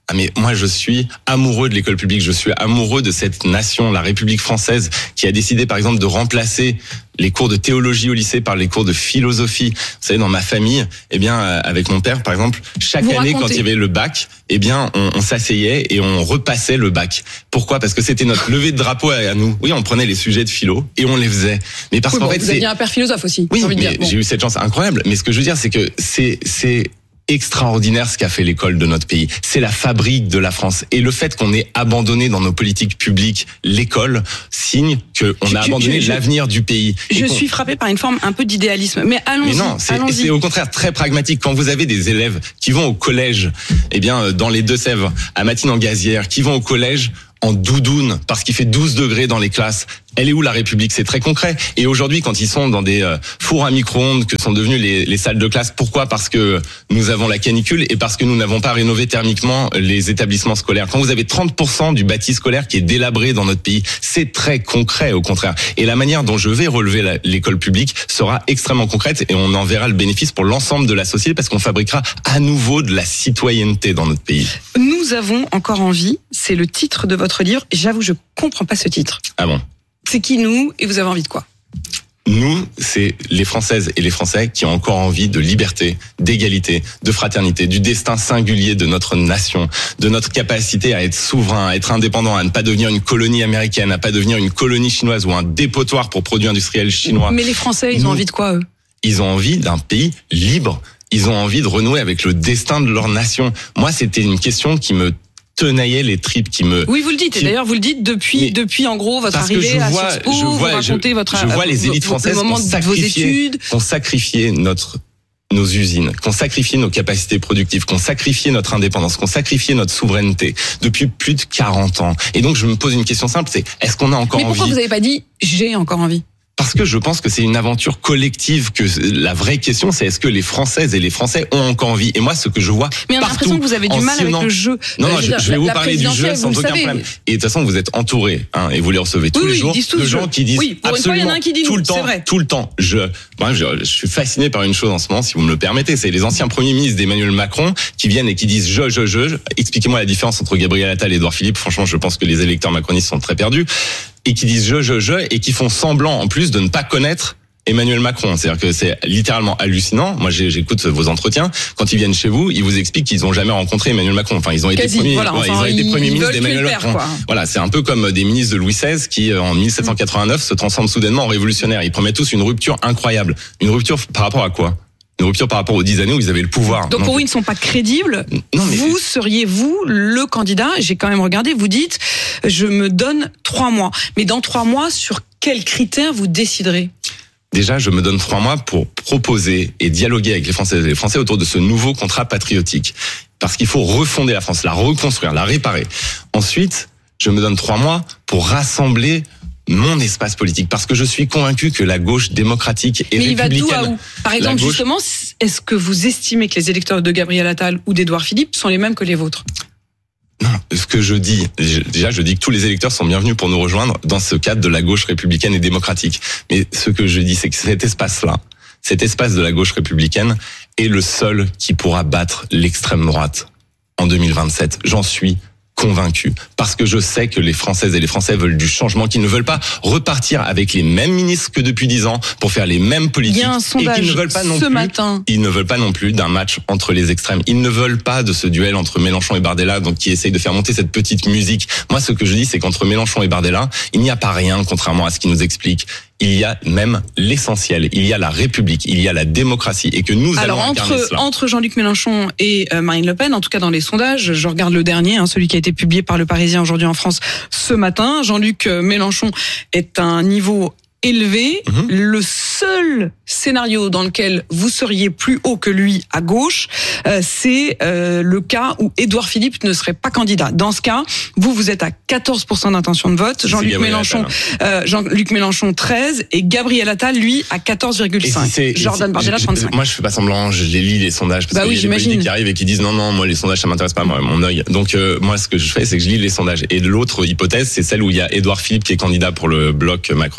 Ah mais moi je suis amoureux de l'école publique, je suis amoureux de cette nation, la République française, qui a décidé par exemple de remplacer les cours de théologie au lycée par les cours de philosophie. Vous savez, dans ma famille, eh bien, avec mon père, par exemple, chaque Vous année, racontez. quand il y avait le bac, eh bien, on, on s'asseyait et on repassait le bac. Pourquoi ? Parce que c'était notre levée de drapeau à nous. Oui, on prenait les sujets de philo et on les faisait. Mais parce Oui, qu'en bon, fait, vous c'est... aviez un père philosophe aussi. Oui, j'ai envie de mais dire. Bon. j'ai eu cette chance incroyable. Mais ce que je veux dire, c'est que c'est, c'est extraordinaire ce qu'a fait l'école de notre pays. C'est la fabrique de la France. Et le fait qu'on ait abandonné dans nos politiques publiques l'école signe qu'on Je- a je- abandonné je- l'avenir du pays. Et Je qu'on- suis frappée par une forme un peu d'idéalisme. Mais allons-y. mais non, c'est, allons-y. c'est au contraire très pragmatique. Quand vous avez des élèves qui vont au collège, eh bien, euh, dans les Deux-Sèvres, à Matine-en-Gazière, qui vont au collège en doudoune parce qu'il fait douze degrés dans les classes. Elle est où la République ? C'est très concret. Et aujourd'hui, quand ils sont dans des euh, fours à micro-ondes que sont devenues les, les salles de classe, pourquoi ? Parce que nous avons la canicule et parce que nous n'avons pas rénové thermiquement les établissements scolaires. Quand vous avez trente pour cent du bâti scolaire qui est délabré dans notre pays, c'est très concret au contraire. Et la manière dont je vais relever la, l'école publique sera extrêmement concrète et on en verra le bénéfice pour l'ensemble de la société parce qu'on fabriquera à nouveau de la citoyenneté dans notre pays. Nous avons encore envie, c'est le titre de votre livre. J'avoue, je comprends pas ce titre. Ah bon ? C'est qui nous et vous avez envie de quoi ? Nous, c'est les Françaises et les Français qui ont encore envie de liberté, d'égalité, de fraternité, du destin singulier de notre nation, de notre capacité à être souverain, à être indépendant, à ne pas devenir une colonie américaine, à pas devenir une colonie chinoise ou un dépotoir pour produits industriels chinois. Mais les Français, ils Nous, ont envie de quoi, eux ? Ils ont envie d'un pays libre. Ils ont envie de renouer avec le destin de leur nation. Moi, c'était une question qui me tenaillait les tripes, qui me... Oui, vous le dites. Et qui- d'ailleurs, vous le dites depuis, Mais- depuis en gros votre Parce que arrivée je à vois, Sciences Po, je vous vois, je, racontez votre, je vois les élites le françaises moment qui ont de vos sacrifié, études. qui ont sacrifié notre nos usines, qu'on sacrifié nos capacités productives, qu'on sacrifié notre indépendance, qu'on sacrifié notre souveraineté depuis plus de quarante ans. Et donc, je me pose une question simple, c'est est-ce qu'on a encore Mais pourquoi envie vous n'avez pas dit j'ai encore envie ? Parce que je pense que c'est une aventure collective, que la vraie question, c'est est-ce que les Françaises et les Français ont encore envie ? Et moi, ce que je vois Mais on a partout, l'impression que vous avez du en mal avec sillonnant- le jeu. Non, Euh, non, je je, veux dire, je vais la- vous la parler du jeu présidentielle, sans vous le aucun savez. problème. Et de toute façon, vous êtes entourés, hein, et vous les recevez tous Oui, les oui, jours, ils disent tous de je. gens qui disent Oui, pour une fois, il y en a un qui dit tout nous, le c'est temps, vrai. tout le temps. Je, moi, je, je suis fasciné par une chose en ce moment, si vous me le permettez, c'est les anciens premiers ministres d'Emmanuel Macron qui viennent et qui disent je, je, je. Expliquez-moi la différence entre Gabriel Attal et Édouard Philippe. Franchement, je pense que les électeurs macronistes sont très perdus et qui disent je, je, je et qui font semblant en plus de ne pas connaître Emmanuel Macron. C'est-à-dire que c'est littéralement hallucinant. Moi, j'ai- j'écoute vos entretiens. Quand ils viennent chez vous, ils vous expliquent qu'ils ont jamais rencontré Emmanuel Macron. Enfin, ils ont été Quasi, premiers, voilà, ouais, enfin, ils ont été ils- premiers ils ministres veulent tuer d'Emmanuel le père, Macron. quoi. Voilà, c'est un peu comme des ministres de Louis seize qui, en mille sept cent quatre-vingt-neuf, se transforment soudainement en révolutionnaires. Ils promettent tous une rupture incroyable. Une rupture par rapport à quoi ? Une rupture par rapport aux dix années où ils avaient le pouvoir. Donc pour vous, ils ne sont pas crédibles. Non, mais- Vous seriez, vous, le candidat. J'ai quand même regardé, vous dites, je me donne trois mois. Mais dans trois mois, sur quels critères vous déciderez ? Déjà, je me donne trois mois pour proposer et dialoguer avec les Françaises et les Français autour de ce nouveau contrat patriotique. Parce qu'il faut refonder la France, la reconstruire, la réparer. Ensuite, je me donne trois mois pour rassembler mon espace politique. Parce que je suis convaincu que la gauche démocratique et Mais il va républicaine... d'où à où ? Par la exemple, gauche- justement, est-ce que vous estimez que les électeurs de Gabriel Attal ou d'Édouard Philippe sont les mêmes que les vôtres ? Non, ce que je dis, déjà, je dis que tous les électeurs sont bienvenus pour nous rejoindre dans ce cadre de la gauche républicaine et démocratique. Mais ce que je dis, c'est que cet espace-là, cet espace de la gauche républicaine est le seul qui pourra battre l'extrême droite en deux mille vingt-sept. J'en suis convaincu. Parce que je sais que les Françaises et les Français veulent du changement, qu'ils ne veulent pas repartir avec les mêmes ministres que depuis dix ans pour faire les mêmes politiques. Il y a un et sondage qu'ils ne veulent pas non ce plus, matin. Ils ne veulent pas non plus d'un match entre les extrêmes. Ils ne veulent pas de ce duel entre Mélenchon et Bardella, donc qui essaye de faire monter cette petite musique. Moi, ce que je dis, c'est qu'entre Mélenchon et Bardella, il n'y a pas rien, contrairement à ce qu'ils nous expliquent. Il y a même l'essentiel. Il y a la République, il y a la démocratie, et que nous Alors allons incarner entre cela. entre Jean-Luc Mélenchon et euh, Marine Le Pen, en tout cas dans les sondages, je regarde le dernier, hein, celui qui a été publié par Le Parisien aujourd'hui en France ce matin. Jean-Luc euh, Mélenchon est à un niveau élevé. Mhm. Le seul scénario dans lequel vous seriez plus haut que lui à gauche, euh, c'est euh, le cas où Édouard Philippe ne serait pas candidat. Dans ce cas, vous vous êtes à quatorze pour cent d'intention de vote, Jean-Luc Gabriel Mélenchon, Attal. euh, Jean-Luc Mélenchon treize et Gabriel Attal lui à quatorze virgule Et cinq. si c'est- Jordan et si- Bardella je- trente-cinq. Moi, je fais pas semblant, je les lis les sondages parce Bah qu'il oui, y a des j'imagine. politiques qui arrivent et qui disent non, non, moi les sondages ça m'intéresse pas, moi, mon œil. Donc euh, moi, ce que je fais, c'est que je lis les sondages. Et l'autre hypothèse, c'est celle où il y a Édouard Philippe qui est candidat pour le bloc macroniste et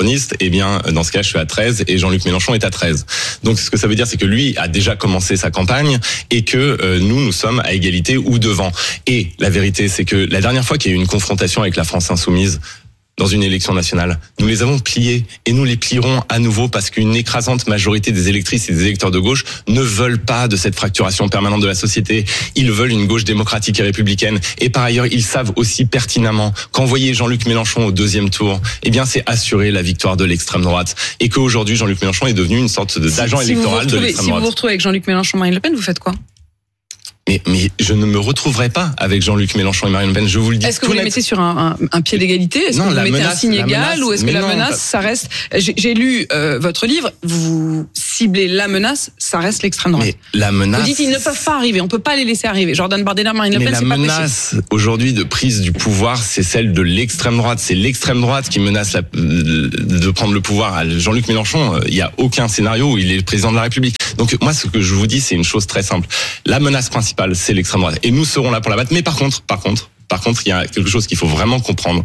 eh bien, dans ce cas, je suis à treize et Jean-Luc Mélenchon est à treize. Donc, ce que ça veut dire, c'est que lui a déjà commencé sa campagne et que euh, nous, nous sommes à égalité ou devant. Et la vérité, c'est que la dernière fois qu'il y a eu une confrontation avec la France insoumise, dans une élection nationale, nous les avons pliés et nous les plierons à nouveau parce qu'une écrasante majorité des électrices et des électeurs de gauche ne veulent pas de cette fracturation permanente de la société. Ils veulent une gauche démocratique et républicaine. Et par ailleurs, ils savent aussi pertinemment qu'envoyer Jean-Luc Mélenchon au deuxième tour, eh bien, c'est assurer la victoire de l'extrême droite. Et qu'aujourd'hui, Jean-Luc Mélenchon est devenu une sorte de, d'agent si, électoral si de l'extrême si droite. Si vous vous retrouvez avec Jean-Luc Mélenchon, Marine Le Pen, vous faites quoi ? Mais, mais je ne me retrouverai pas avec Jean-Luc Mélenchon et Marine Le Pen, je vous le dis. Est-ce que tout vous les net. mettez sur un, un, un pied d'égalité ? Est-ce non, que vous la mettez menace, un signe égal menace, ou est-ce que la non, menace, pas... ça reste... J'ai, j'ai lu euh, votre livre, vous ciblez la menace, ça reste l'extrême droite. Mais la menace... Vous dites ils ne peuvent pas arriver, on ne peut pas les laisser arriver. Jordan Bardella, Marine Le Pen, c'est pas possible. Mais la menace aujourd'hui de prise du pouvoir, c'est celle de l'extrême droite. C'est l'extrême droite qui menace la, de prendre le pouvoir. Jean-Luc Mélenchon, il n'y a aucun scénario où il est le président de la République. Donc moi, ce que je vous dis, c'est une chose très simple. La menace principale, c'est l'extrême droite. Et nous serons là pour la battre. Mais par contre, par contre, par contre, il y a quelque chose qu'il faut vraiment comprendre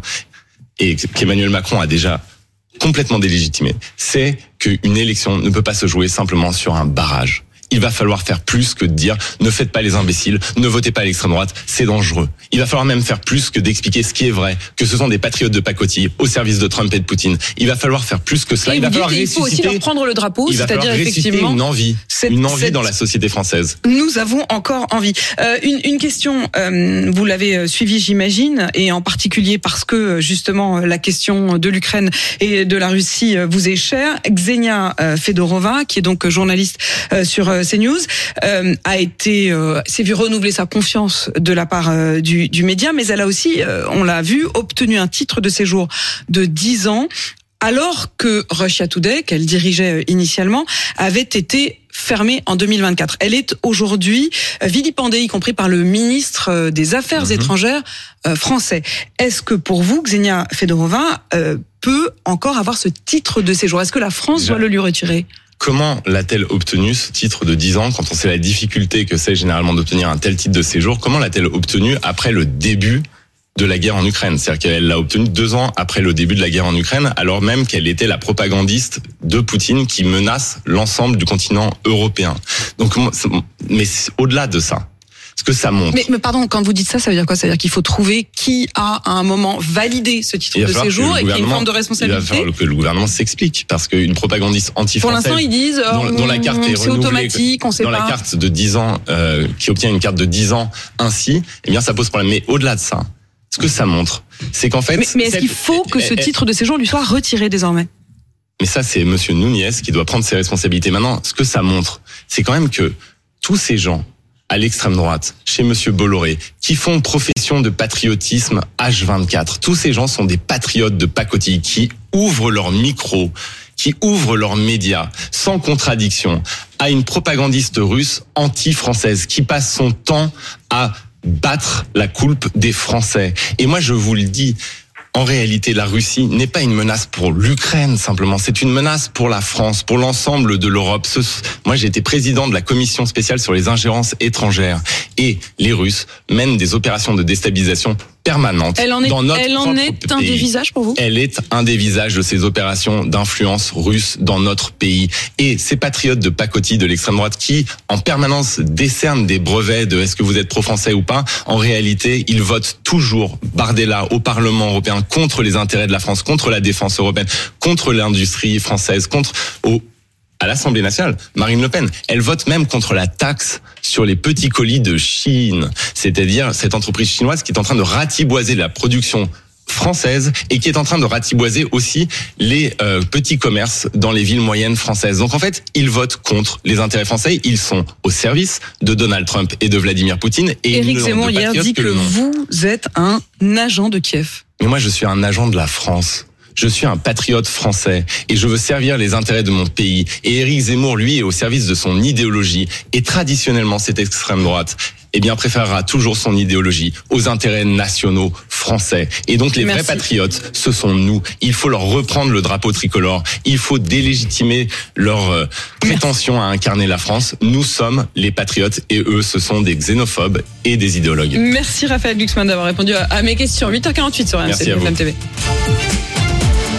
et qu'Emmanuel Macron a déjà complètement délégitimé. C'est qu'une élection ne peut pas se jouer simplement sur un barrage. Il va falloir faire plus que de dire ne faites pas les imbéciles, ne votez pas à l'extrême droite, c'est dangereux. Il va falloir même faire plus que d'expliquer ce qui est vrai, que ce sont des patriotes de pacotille au service de Trump et de Poutine. Il va falloir faire plus que cela. Et il va dites, falloir il faut aussi leur prendre le drapeau, il va c'est-à-dire falloir effectivement une envie, cette, une envie cette... dans la société française. Nous avons encore envie. Euh, une, une question, euh, vous l'avez suivi, j'imagine, et en particulier parce que justement la question de l'Ukraine et de la Russie vous est chère. Xenia Fedorova, qui est donc journaliste sur CNews, Euh, a été, euh, s'est vu renouveler sa confiance de la part euh, du, du média, mais elle a aussi, euh, on l'a vu, obtenu un titre de séjour de dix ans, alors que Russia Today, qu'elle dirigeait initialement, avait été fermée en deux mille vingt-quatre. Elle est aujourd'hui vilipendée, y compris par le ministre des Affaires mmh. étrangères euh, français. Est-ce que pour vous, Xenia Fedorova euh, peut encore avoir ce titre de séjour ? Est-ce que la France Déjà. doit le lui retirer ? Comment l'a-t-elle obtenu ce titre de dix ans quand on sait la difficulté que c'est généralement d'obtenir un tel titre de séjour ? Comment l'a-t-elle obtenu après le début de la guerre en Ukraine ? C'est-à-dire qu'elle l'a obtenu deux ans après le début de la guerre en Ukraine, alors même qu'elle était la propagandiste de Poutine qui menace l'ensemble du continent européen. Donc, mais au-delà de ça, ce que ça montre. Mais, mais pardon, quand vous dites ça, ça veut dire quoi ? Ça veut dire qu'il faut trouver qui a à un moment validé ce titre de séjour et qui a une forme de responsabilité. Il va falloir que le gouvernement s'explique, parce qu'une propagandiste anti-française. Pour l'instant, ils disent dont, dont la carte est c'est automatique, on sait dans pas. Dans la carte de dix ans, euh, qui obtient une carte de dix ans ainsi, eh bien, ça pose problème. Mais au-delà de ça, ce que ça montre, c'est qu'en fait. Mais, mais est-ce cette... qu'il faut que ce titre de séjour lui soit retiré désormais ? Mais ça, c'est Monsieur Nunez qui doit prendre ses responsabilités. Maintenant, ce que ça montre, c'est quand même que tous ces gens à l'extrême droite, chez Monsieur Bolloré, qui font profession de patriotisme H vingt-quatre. Tous ces gens sont des patriotes de pacotille qui ouvrent leur micro, qui ouvrent leurs médias sans contradiction à une propagandiste russe anti-française qui passe son temps à battre la coulpe des Français. Et moi, je vous le dis, en réalité, la Russie n'est pas une menace pour l'Ukraine simplement, c'est une menace pour la France, pour l'ensemble de l'Europe. Ce, moi, j'ai été président de la commission spéciale sur les ingérences étrangères et les Russes mènent des opérations de déstabilisation permanente elle en est, dans notre elle en est un pays. des visages pour vous ? Elle est un des visages de ces opérations d'influence russe dans notre pays. Et ces patriotes de pacotille de l'extrême droite qui, en permanence, décernent des brevets de est-ce que vous êtes pro-français ou pas, en réalité, ils votent toujours Bardella au Parlement européen contre les intérêts de la France, contre la défense européenne, contre l'industrie française, contre au à l'Assemblée nationale, Marine Le Pen, elle vote même contre la taxe sur les petits colis de Chine, c'est-à-dire cette entreprise chinoise qui est en train de ratiboiser la production française et qui est en train de ratiboiser aussi les euh, petits commerces dans les villes moyennes françaises. Donc en fait, ils votent contre les intérêts français, ils sont au service de Donald Trump et de Vladimir Poutine. Et Éric Zemmour hier dit que, que vous êtes un agent de Kiev. Mais moi, je suis un agent de la France. Je suis un patriote français et je veux servir les intérêts de mon pays. Et Éric Zemmour, lui, est au service de son idéologie. Et traditionnellement, cette extrême droite, eh bien, préférera toujours son idéologie aux intérêts nationaux français. Et donc, les Merci. vrais patriotes, ce sont nous. Il faut leur reprendre le drapeau tricolore. Il faut délégitimer leur euh, prétention à incarner la France. Nous sommes les patriotes et eux, ce sont des xénophobes et des idéologues. Merci Raphaël Glucksmann d'avoir répondu à mes questions. huit heures quarante-huit sur R M C B F M T V.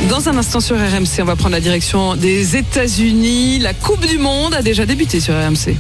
Dans un instant sur R M C, on va prendre la direction des États-Unis. La Coupe du Monde a déjà débuté sur R M C.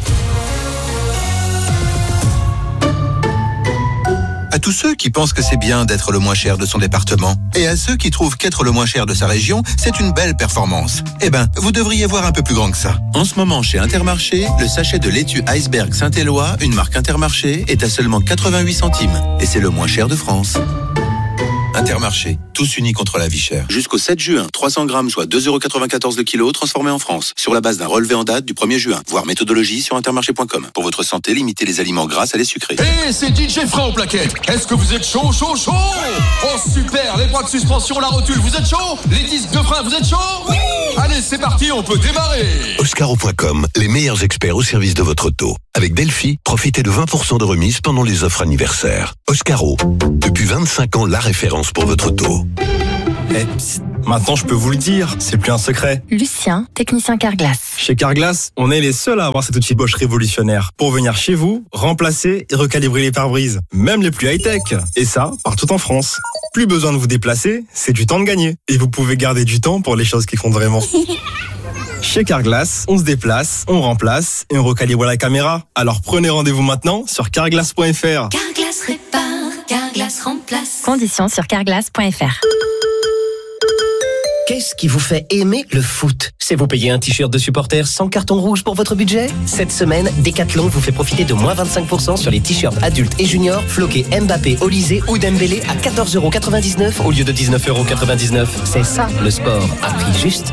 À tous ceux qui pensent que c'est bien d'être le moins cher de son département, et à ceux qui trouvent qu'être le moins cher de sa région, c'est une belle performance. Eh ben, vous devriez voir un peu plus grand que ça. En ce moment, chez Intermarché, le sachet de laitue Iceberg Saint-Éloi, une marque Intermarché, est à seulement quatre-vingt-huit centimes. Et c'est le moins cher de France. Intermarché, tous unis contre la vie chère. Jusqu'au sept juin, trois cents grammes, soit deux euros quatre-vingt-quatorze le kilo, transformés en France. Sur la base d'un relevé en date du premier juin. Voir méthodologie sur intermarché point com. Pour votre santé, limitez les aliments gras à les sucrés. Hé, hey, c'est D J Fra au plaquette. Est-ce que vous êtes chaud, chaud, chaud? Oh super, les bras de suspension, la rotule, vous êtes chaud? Les disques de frein, vous êtes chaud? Oui. Allez, c'est parti, on peut démarrer. Oscaro point com, les meilleurs experts au service de votre auto. Avec Delphi, profitez de vingt pour cent de remise pendant les offres anniversaires. Oscaro, depuis vingt-cinq ans, la référence pour votre auto. Eh, psst, maintenant je peux vous le dire, c'est plus un secret. Lucien, technicien Carglass. Chez Carglass, on est les seuls à avoir cet outil Bosch révolutionnaire pour venir chez vous, remplacer et recalibrer les pare-brises, même les plus high-tech. Et ça, partout en France. Plus besoin de vous déplacer, c'est du temps de gagner. Et vous pouvez garder du temps pour les choses qui comptent vraiment. Chez Carglass, on se déplace, on remplace et on recalibre la caméra. Alors prenez rendez-vous maintenant sur carglass point f r. Carglass répare, Carglass remplace. Conditions sur carglass point f r. Qu'est-ce qui vous fait aimer le foot? C'est vous payer un t-shirt de supporter sans carton rouge pour votre budget? Cette semaine, Decathlon vous fait profiter de moins vingt-cinq pour cent sur les t-shirts adultes et juniors floqués Mbappé, Olysée ou Dembélé à quatorze euros quatre-vingt-dix-neuf au lieu de dix-neuf euros quatre-vingt-dix-neuf. C'est ça le sport à prix juste.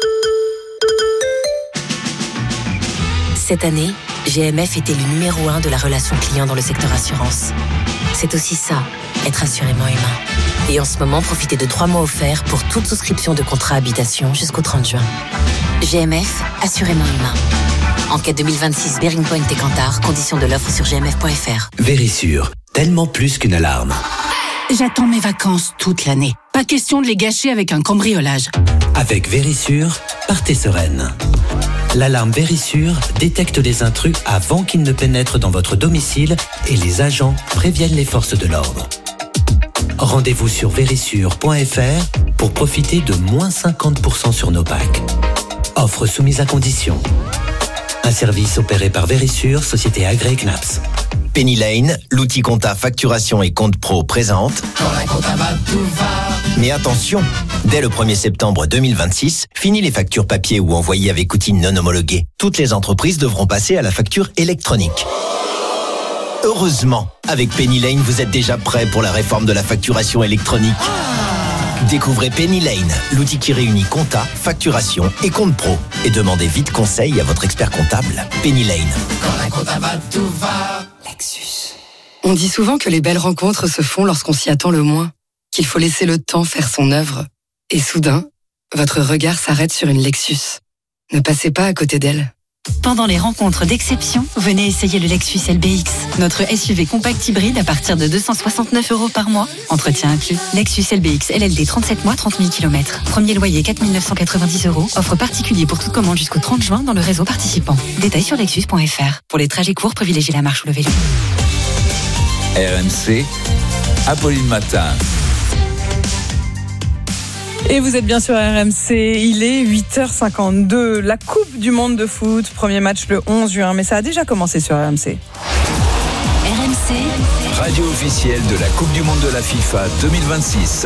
Cette année, G M F était le numéro un de la relation client dans le secteur assurance. C'est aussi ça, être assurément humain. Et en ce moment, profitez de trois mois offerts pour toute souscription de contrat habitation jusqu'au trente juin. G M F, assurément humain. Enquête deux mille vingt-six, Bearing Point et Kantar, conditions de l'offre sur g m f point f r. Vérissure, tellement plus qu'une alarme. J'attends mes vacances toute l'année. Pas question de les gâcher avec un cambriolage. Avec Vérissure, partez sereine. L'alarme Vérissure détecte les intrus avant qu'ils ne pénètrent dans votre domicile et les agents préviennent les forces de l'ordre. Rendez-vous sur vérissure point f r pour profiter de moins cinquante pour cent sur nos packs. Offre soumise à condition. Un service opéré par Vérissure, société agréée C N A P S. Penny Lane, l'outil compta facturation et compte pro présente. Quand la compta va, tout va. Mais attention, dès le premier septembre deux mille vingt-six, fini les factures papier ou envoyées avec outils non homologués. Toutes les entreprises devront passer à la facture électronique. Heureusement, avec Penny Lane, vous êtes déjà prêt pour la réforme de la facturation électronique. Découvrez Penny Lane, l'outil qui réunit compta, facturation et compte pro. Et demandez vite conseil à votre expert comptable. Penny Lane. Quand la compta va, tout va. Lexus. On dit souvent que les belles rencontres se font lorsqu'on s'y attend le moins, qu'il faut laisser le temps faire son œuvre. Et soudain, votre regard s'arrête sur une Lexus. Ne passez pas à côté d'elle. Pendant les rencontres d'exception, venez essayer le Lexus L B X, notre S U V compact hybride à partir de deux cent soixante-neuf euros par mois. Entretien inclus. Lexus L B X L L D trente-sept mois, trente mille kilomètres. Premier loyer quatre mille neuf cent quatre-vingt-dix euros. Offre particulier pour toute commande jusqu'au trente juin dans le réseau participant. Détails sur lexus point f r. Pour les trajets courts, privilégiez la marche ou le vélo. R M C, Apolline Matin. Et vous êtes bien sur R M C, il est huit heures cinquante-deux, la Coupe du Monde de foot, premier match le onze juin, mais ça a déjà commencé sur R M C. R M C, radio officielle de la Coupe du Monde de la FIFA deux mille vingt-six.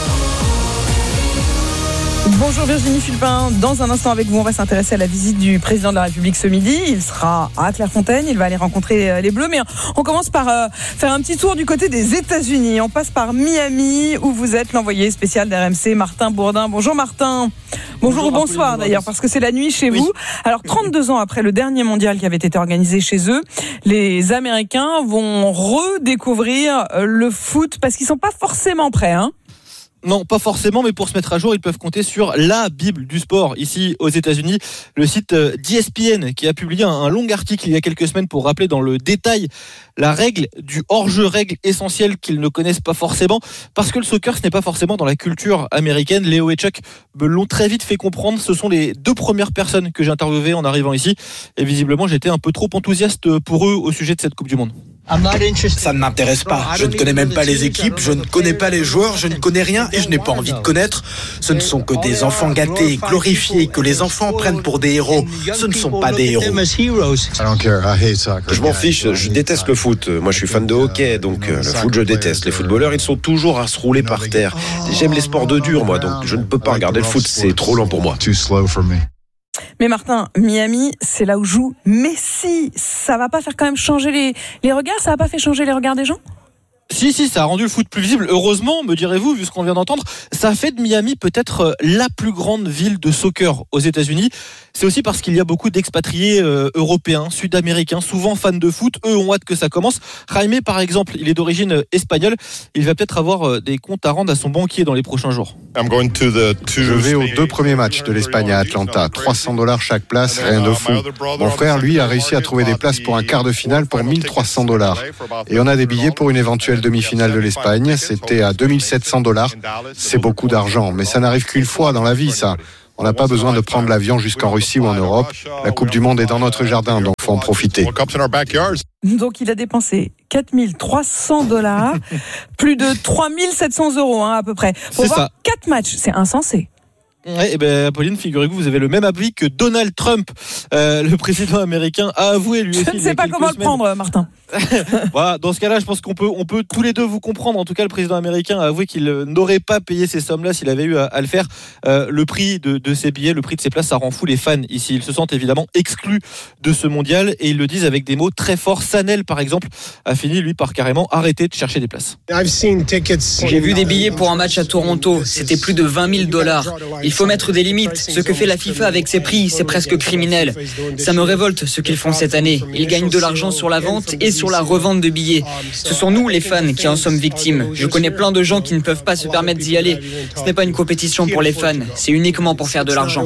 Bonjour Virginie Fulpin, dans un instant avec vous on va s'intéresser à la visite du président de la République ce midi. Il sera à Clairefontaine, il va aller rencontrer les Bleus, mais on commence par euh, faire un petit tour du côté des États-Unis. On passe par Miami où vous êtes l'envoyé spécial d'R M C, Martin Bourdin. Bonjour Martin. Bonjour, Bonjour ou bonsoir d'ailleurs parce que c'est la nuit chez oui. vous. Alors trente-deux ans après le dernier mondial qui avait été organisé chez eux, les Américains vont redécouvrir le foot parce qu'ils sont pas forcément prêts, hein. Non, pas forcément, mais pour se mettre à jour, ils peuvent compter sur la Bible du sport ici aux États-Unis. Le site d'E S P N qui a publié un long article il y a quelques semaines pour rappeler dans le détail la règle du hors-jeu, règle essentielle qu'ils ne connaissent pas forcément, parce que le soccer, ce n'est pas forcément dans la culture américaine. Léo et Chuck me l'ont très vite fait comprendre. Ce sont les deux premières personnes que j'ai interviewées en arrivant ici. Et visiblement, j'étais un peu trop enthousiaste pour eux au sujet de cette Coupe du Monde. Ça ne m'intéresse pas. Je ne connais même pas les équipes, je ne connais pas les joueurs, je ne connais rien et je n'ai pas envie de connaître. Ce ne sont que des enfants gâtés, glorifiés, que les enfants prennent pour des héros. Ce ne sont pas des héros. Je m'en fiche, je déteste le foot. Moi, je suis fan de hockey, donc euh, le foot, je déteste. Les footballeurs, ils sont toujours à se rouler par terre. J'aime les sports de dur, moi, donc je ne peux pas regarder le foot, c'est trop lent pour moi. Mais Martin, Miami, c'est là où joue Messi. Ça va pas faire quand même changer les, les regards? Ça va pas fait changer les regards des gens? Si, si, ça a rendu le foot plus visible. Heureusement, me direz-vous, vu ce qu'on vient d'entendre, ça a fait de Miami peut-être la plus grande ville de soccer aux États-Unis. C'est aussi parce qu'il y a beaucoup d'expatriés euh, européens, sud-américains, souvent fans de foot. Eux ont hâte que ça commence. Jaime, par exemple, il est d'origine espagnole. Il va peut-être avoir euh, des comptes à rendre à son banquier dans les prochains jours. Je vais aux deux premiers matchs de l'Espagne à Atlanta. trois cents dollars chaque place, rien de fou. Mon frère, lui, a réussi à trouver des places pour un quart de finale pour mille trois cents dollars. Et on a des billets pour une éventuelle demi-finale de l'Espagne. C'était à deux mille sept cents dollars. C'est beaucoup d'argent, mais ça n'arrive qu'une fois dans la vie, ça. On n'a pas besoin de prendre l'avion jusqu'en Russie ou en Europe. La Coupe du Monde est dans notre jardin, donc faut en profiter. Donc il a dépensé quatre mille trois cents dollars, plus de trois mille sept cents euros hein, à peu près, pour C'est voir ça. quatre matchs. C'est insensé. Ouais, et ben, Apolline, figurez-vous, vous avez le même avis que Donald Trump, euh, le président américain, a avoué lui aussi. Je ne sais pas comment le prendre, Martin. Voilà, dans ce cas-là, je pense qu'on peut, on peut tous les deux vous comprendre. En tout cas, le président américain a avoué qu'il n'aurait pas payé ces sommes-là s'il avait eu à, à le faire. Euh, le prix de, de ses billets, le prix de ses places, ça rend fou les fans ici. Ils se sentent évidemment exclus de ce mondial et ils le disent avec des mots très forts. Sanel, par exemple, a fini lui par carrément arrêter de chercher des places. J'ai vu des billets pour un match à Toronto. C'était plus de vingt mille dollars. Il faut mettre des limites. Ce que fait la FIFA avec ses prix, c'est presque criminel. Ça me révolte ce qu'ils font cette année. Ils gagnent de l'argent sur la vente et sur la revente de billets. Ce sont nous, les fans, qui en sommes victimes. Je connais plein de gens qui ne peuvent pas se permettre d'y aller. Ce n'est pas une compétition pour les fans, c'est uniquement pour faire de l'argent.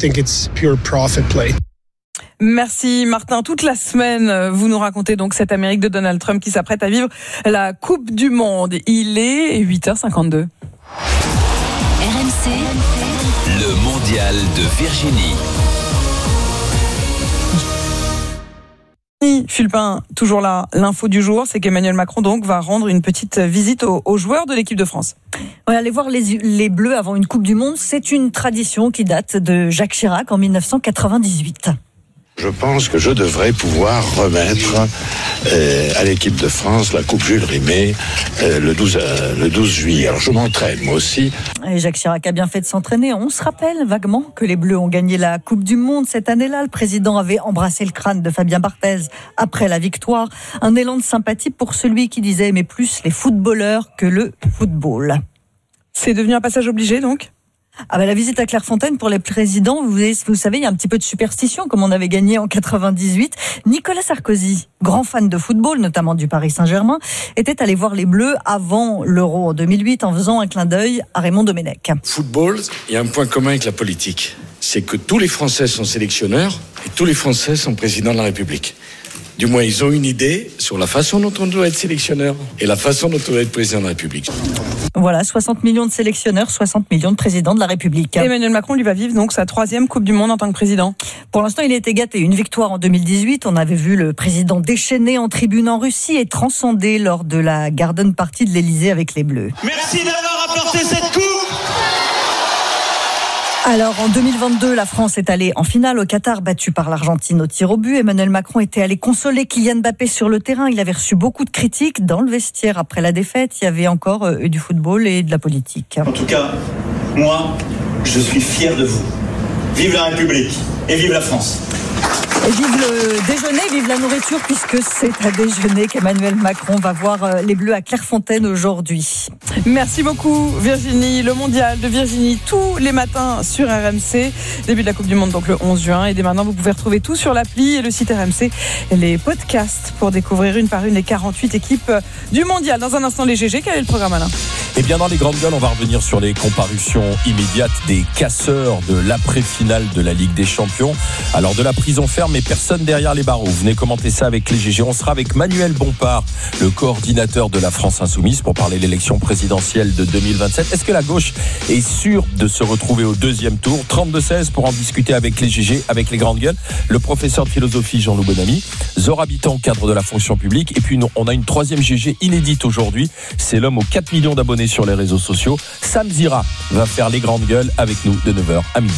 Merci Martin. Toute la semaine, vous nous racontez donc cette Amérique de Donald Trump qui s'apprête à vivre la Coupe du Monde. Il est huit heures cinquante-deux. R M C, le mondial de Virginie. Fulpin, toujours là, l'info du jour, c'est qu'Emmanuel Macron donc va rendre une petite visite aux, aux joueurs de l'équipe de France. Ouais, aller voir les, les Bleus avant une Coupe du Monde, c'est une tradition qui date de Jacques Chirac en dix-neuf cent quatre-vingt-dix-huit. Je pense que je devrais pouvoir remettre euh, à l'équipe de France la Coupe Jules Rimet euh, le, douze, euh, le douze juillet. Alors je m'entraîne moi aussi. Et Jacques Chirac a bien fait de s'entraîner. On se rappelle vaguement que les Bleus ont gagné la Coupe du Monde cette année-là. Le président avait embrassé le crâne de Fabien Barthez après la victoire. Un élan de sympathie pour celui qui disait aimer plus les footballeurs que le football. C'est devenu un passage obligé donc ? Ah bah la visite à Clairefontaine pour les présidents, vous, vous savez, il y a un petit peu de superstition comme on avait gagné en quatre-vingt-dix-huit. Nicolas Sarkozy, grand fan de football, notamment du Paris Saint-Germain, était allé voir les Bleus avant l'Euro en deux mille huit en faisant un clin d'œil à Raymond Domenech. Football, il y a un point commun avec la politique, c'est que tous les Français sont sélectionneurs et tous les Français sont présidents de la République. Du moins, ils ont une idée sur la façon dont on doit être sélectionneur et la façon dont on doit être président de la République. Voilà, soixante millions de sélectionneurs, soixante millions de présidents de la République. Emmanuel Macron, lui, va vivre donc sa troisième Coupe du Monde en tant que président. Pour l'instant, il a été gâté. Une victoire en deux mille dix-huit. On avait vu le président déchaîné en tribune en Russie et transcendé lors de la Garden Party de l'Elysée avec les Bleus. Merci d'avoir apporté cette coupe. Alors, en deux mille vingt-deux, la France est allée en finale au Qatar, battue par l'Argentine au tir au but. Emmanuel Macron était allé consoler Kylian Mbappé sur le terrain. Il avait reçu beaucoup de critiques dans le vestiaire après la défaite. Il y avait encore euh, du football et de la politique. En tout cas, moi, je suis fier de vous. Vive la République et vive la France. Et vive le déjeuner, vive la nourriture, puisque c'est à déjeuner qu'Emmanuel Macron va voir les Bleus à Clairefontaine aujourd'hui. Merci beaucoup Virginie. Le mondial de Virginie tous les matins sur R M C. Début de la Coupe du Monde donc le onze juin. Et dès maintenant vous pouvez retrouver tout sur l'appli et le site R M C. Et les podcasts pour découvrir une par une les quarante-huit équipes du mondial. Dans un instant les G G, quel est le programme Alain ? Et bien dans les grandes gueules, on va revenir sur les comparutions immédiates des casseurs de l'après-finale de la Ligue des Champions. Alors de la prison ferme, mais personne derrière les barreaux. Venez commenter ça avec les G G. On sera avec Manuel Bompard, le coordinateur de la France Insoumise, pour parler de l'élection présidentielle de deux mille vingt-sept. Est-ce que la gauche est sûre de se retrouver au deuxième tour? Trente-deux seize pour en discuter avec les G G, avec les grandes gueules. Le professeur de philosophie Jean-Loup Bonamy, Zora Habitant, cadre de la fonction publique. Et puis on a une troisième G G inédite aujourd'hui. C'est l'homme aux quatre millions d'abonnés sur les réseaux sociaux. Sam Zira va faire les grandes gueules avec nous de neuf heures à midi.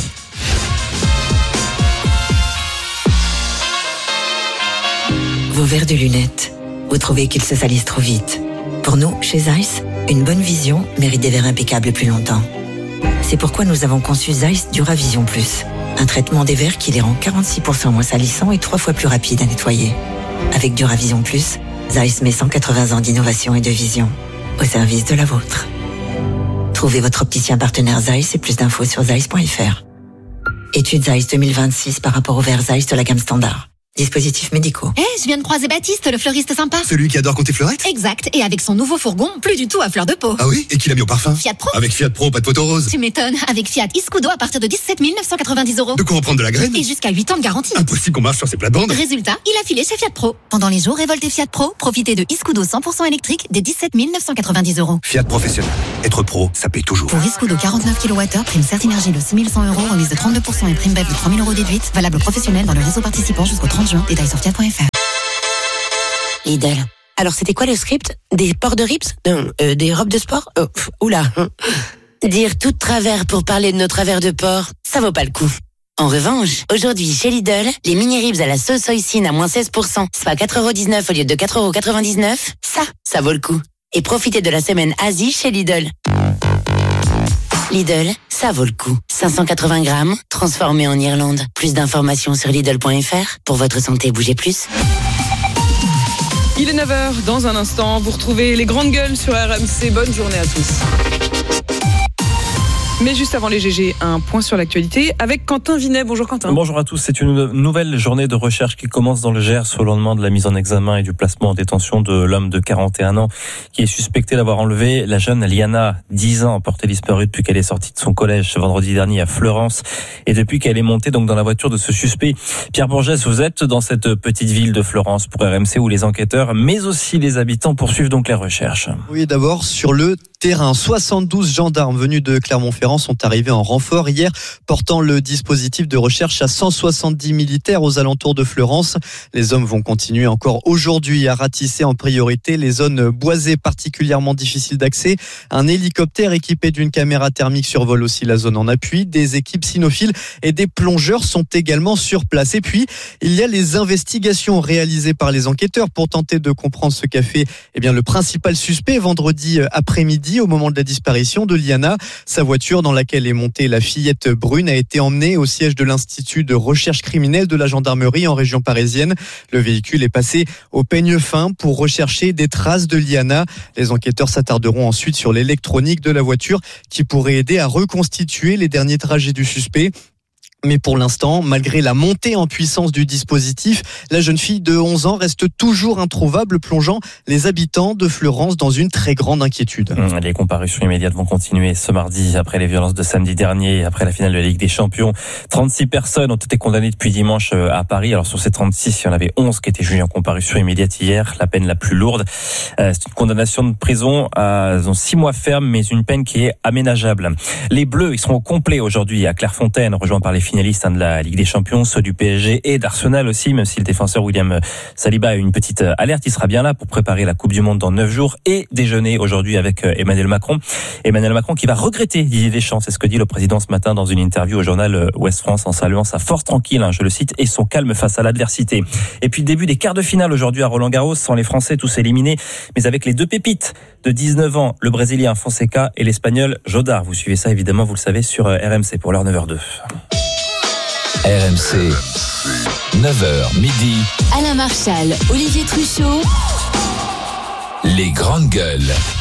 Vos verres de lunettes, vous trouvez qu'ils se salissent trop vite. Pour nous, chez Zeiss, une bonne vision mérite des verres impeccables plus longtemps. C'est pourquoi nous avons conçu Zeiss Duravision Plus, un traitement des verres qui les rend quarante-six pour cent moins salissants et trois fois plus rapides à nettoyer. Avec Duravision Plus, Zeiss met cent quatre-vingts ans d'innovation et de vision au service de la vôtre. Trouvez votre opticien partenaire Zeiss et plus d'infos sur zeiss point f r. Étude Zeiss deux mille vingt-six par rapport au verre Zeiss de la gamme standard. Dispositifs médicaux. Eh, hey, je viens de croiser Baptiste, le fleuriste sympa. Celui qui adore compter fleurette? Exact, et avec son nouveau fourgon, plus du tout à fleur de peau. Ah oui? Et qui l'a mis au parfum? Fiat Pro. Avec Fiat Pro, pas de photo rose. Tu m'étonnes, avec Fiat Iscudo à partir de dix-sept mille neuf cent quatre-vingt-dix euros. De quoi en prendre de la graine? Et jusqu'à huit ans de garantie. Impossible qu'on marche sur ces plates-bandes. Résultat, il a filé chez Fiat Pro. Pendant les jours révoltés Fiat Pro, profitez de Iscudo cent pour cent électrique des dix-sept mille neuf cent quatre-vingt-dix euros. Fiat Professionnel. Être pro, ça paye toujours. Pour Iscudo quarante-neuf kilowattheures, prime Certinergie de six mille cent euros, remise de trente-deux pour cent et prime B E P de trois mille euros déduite. Valable professionnel dans le réseau participant jusqu'au trente juin. Détails sur fiat point f r. Lidl. Alors, c'était quoi le script? Des ports de rips? Non, euh, des robes de sport? Oh, pff, oula. Dire tout de travers pour parler de nos travers de porc, ça vaut pas le coup. En revanche, aujourd'hui, chez Lidl, les mini-ribs à la sauce hoisin à moins seize pour cent, soit quatre euros dix-neuf au lieu de quatre euros quatre-vingt-dix-neuf, ça, ça vaut le coup. Et profitez de la semaine Asie chez Lidl. Lidl, ça vaut le coup. cinq cent quatre-vingts grammes, transformé en Irlande. Plus d'informations sur Lidl point f r. Pour votre santé, bougez plus. Il est neuf heures, dans un instant, vous retrouvez les grandes gueules sur R M C. Bonne journée à tous. Mais juste avant les G G, un point sur l'actualité avec Quentin Vinet. Bonjour Quentin. Bonjour à tous. C'est une nouvelle journée de recherche qui commence dans le Gers au lendemain de la mise en examen et du placement en détention de l'homme de quarante et un ans qui est suspecté d'avoir enlevé la jeune Liana, dix ans, portée disparue depuis qu'elle est sortie de son collège ce vendredi dernier à Fleurance et depuis qu'elle est montée donc dans la voiture de ce suspect. Pierre Bourgès, vous êtes dans cette petite ville de Fleurance pour R M C où les enquêteurs mais aussi les habitants poursuivent donc les recherches. Oui, d'abord sur le terrain, soixante-douze gendarmes venus de Clermont-Ferrand sont arrivés en renfort hier, portant le dispositif de recherche à cent soixante-dix militaires aux alentours de Fleurance. Les hommes vont continuer encore aujourd'hui à ratisser en priorité les zones boisées particulièrement difficiles d'accès. Un hélicoptère équipé d'une caméra thermique survole aussi la zone en appui. Des équipes cynophiles et des plongeurs sont également sur place. Et puis, il y a les investigations réalisées par les enquêteurs pour tenter de comprendre ce qu'a fait eh bien, le principal suspect vendredi après-midi au moment de la disparition de Liana. Sa voiture dans laquelle est montée la fillette brune a été emmenée au siège de l'Institut de recherche criminelle de la gendarmerie en région parisienne. Le véhicule est passé au peigne fin pour rechercher des traces de Liana. Les enquêteurs s'attarderont ensuite sur l'électronique de la voiture qui pourrait aider à reconstituer les derniers trajets du suspect. Mais pour l'instant, malgré la montée en puissance du dispositif, la jeune fille de onze ans reste toujours introuvable, plongeant les habitants de Fleurance dans une très grande inquiétude. Les comparutions immédiates vont continuer ce mardi après les violences de samedi dernier, après la finale de la Ligue des Champions. trente-six personnes ont été condamnées depuis dimanche à Paris. Alors sur ces trente-six, il y en avait onze qui étaient jugées en comparution immédiate hier. La peine la plus lourde, c'est une condamnation de prison à six mois ferme, mais une peine qui est aménageable. Les Bleus, ils seront au complet aujourd'hui à Clairefontaine, rejoints par les finalistes de la Ligue des Champions, ceux du P S G et d'Arsenal aussi, même si le défenseur William Saliba a une petite alerte, il sera bien là pour préparer la Coupe du Monde dans neuf jours et déjeuner aujourd'hui avec Emmanuel Macron. Emmanuel Macron qui va regretter Didier Deschamps, c'est ce que dit le président ce matin dans une interview au journal Ouest France en saluant sa force tranquille, hein, je le cite, et son calme face à l'adversité. Et puis début des quarts de finale aujourd'hui à Roland-Garros, sans les Français tous éliminés, mais avec les deux pépites de dix-neuf ans, le Brésilien Fonseca et l'Espagnol Jodar. Vous suivez ça évidemment, vous le savez, sur R M C pour l'heure neuf heures deux. R M C, neuf heures midi. Alain Marchal, Olivier Truchot. Les grandes gueules.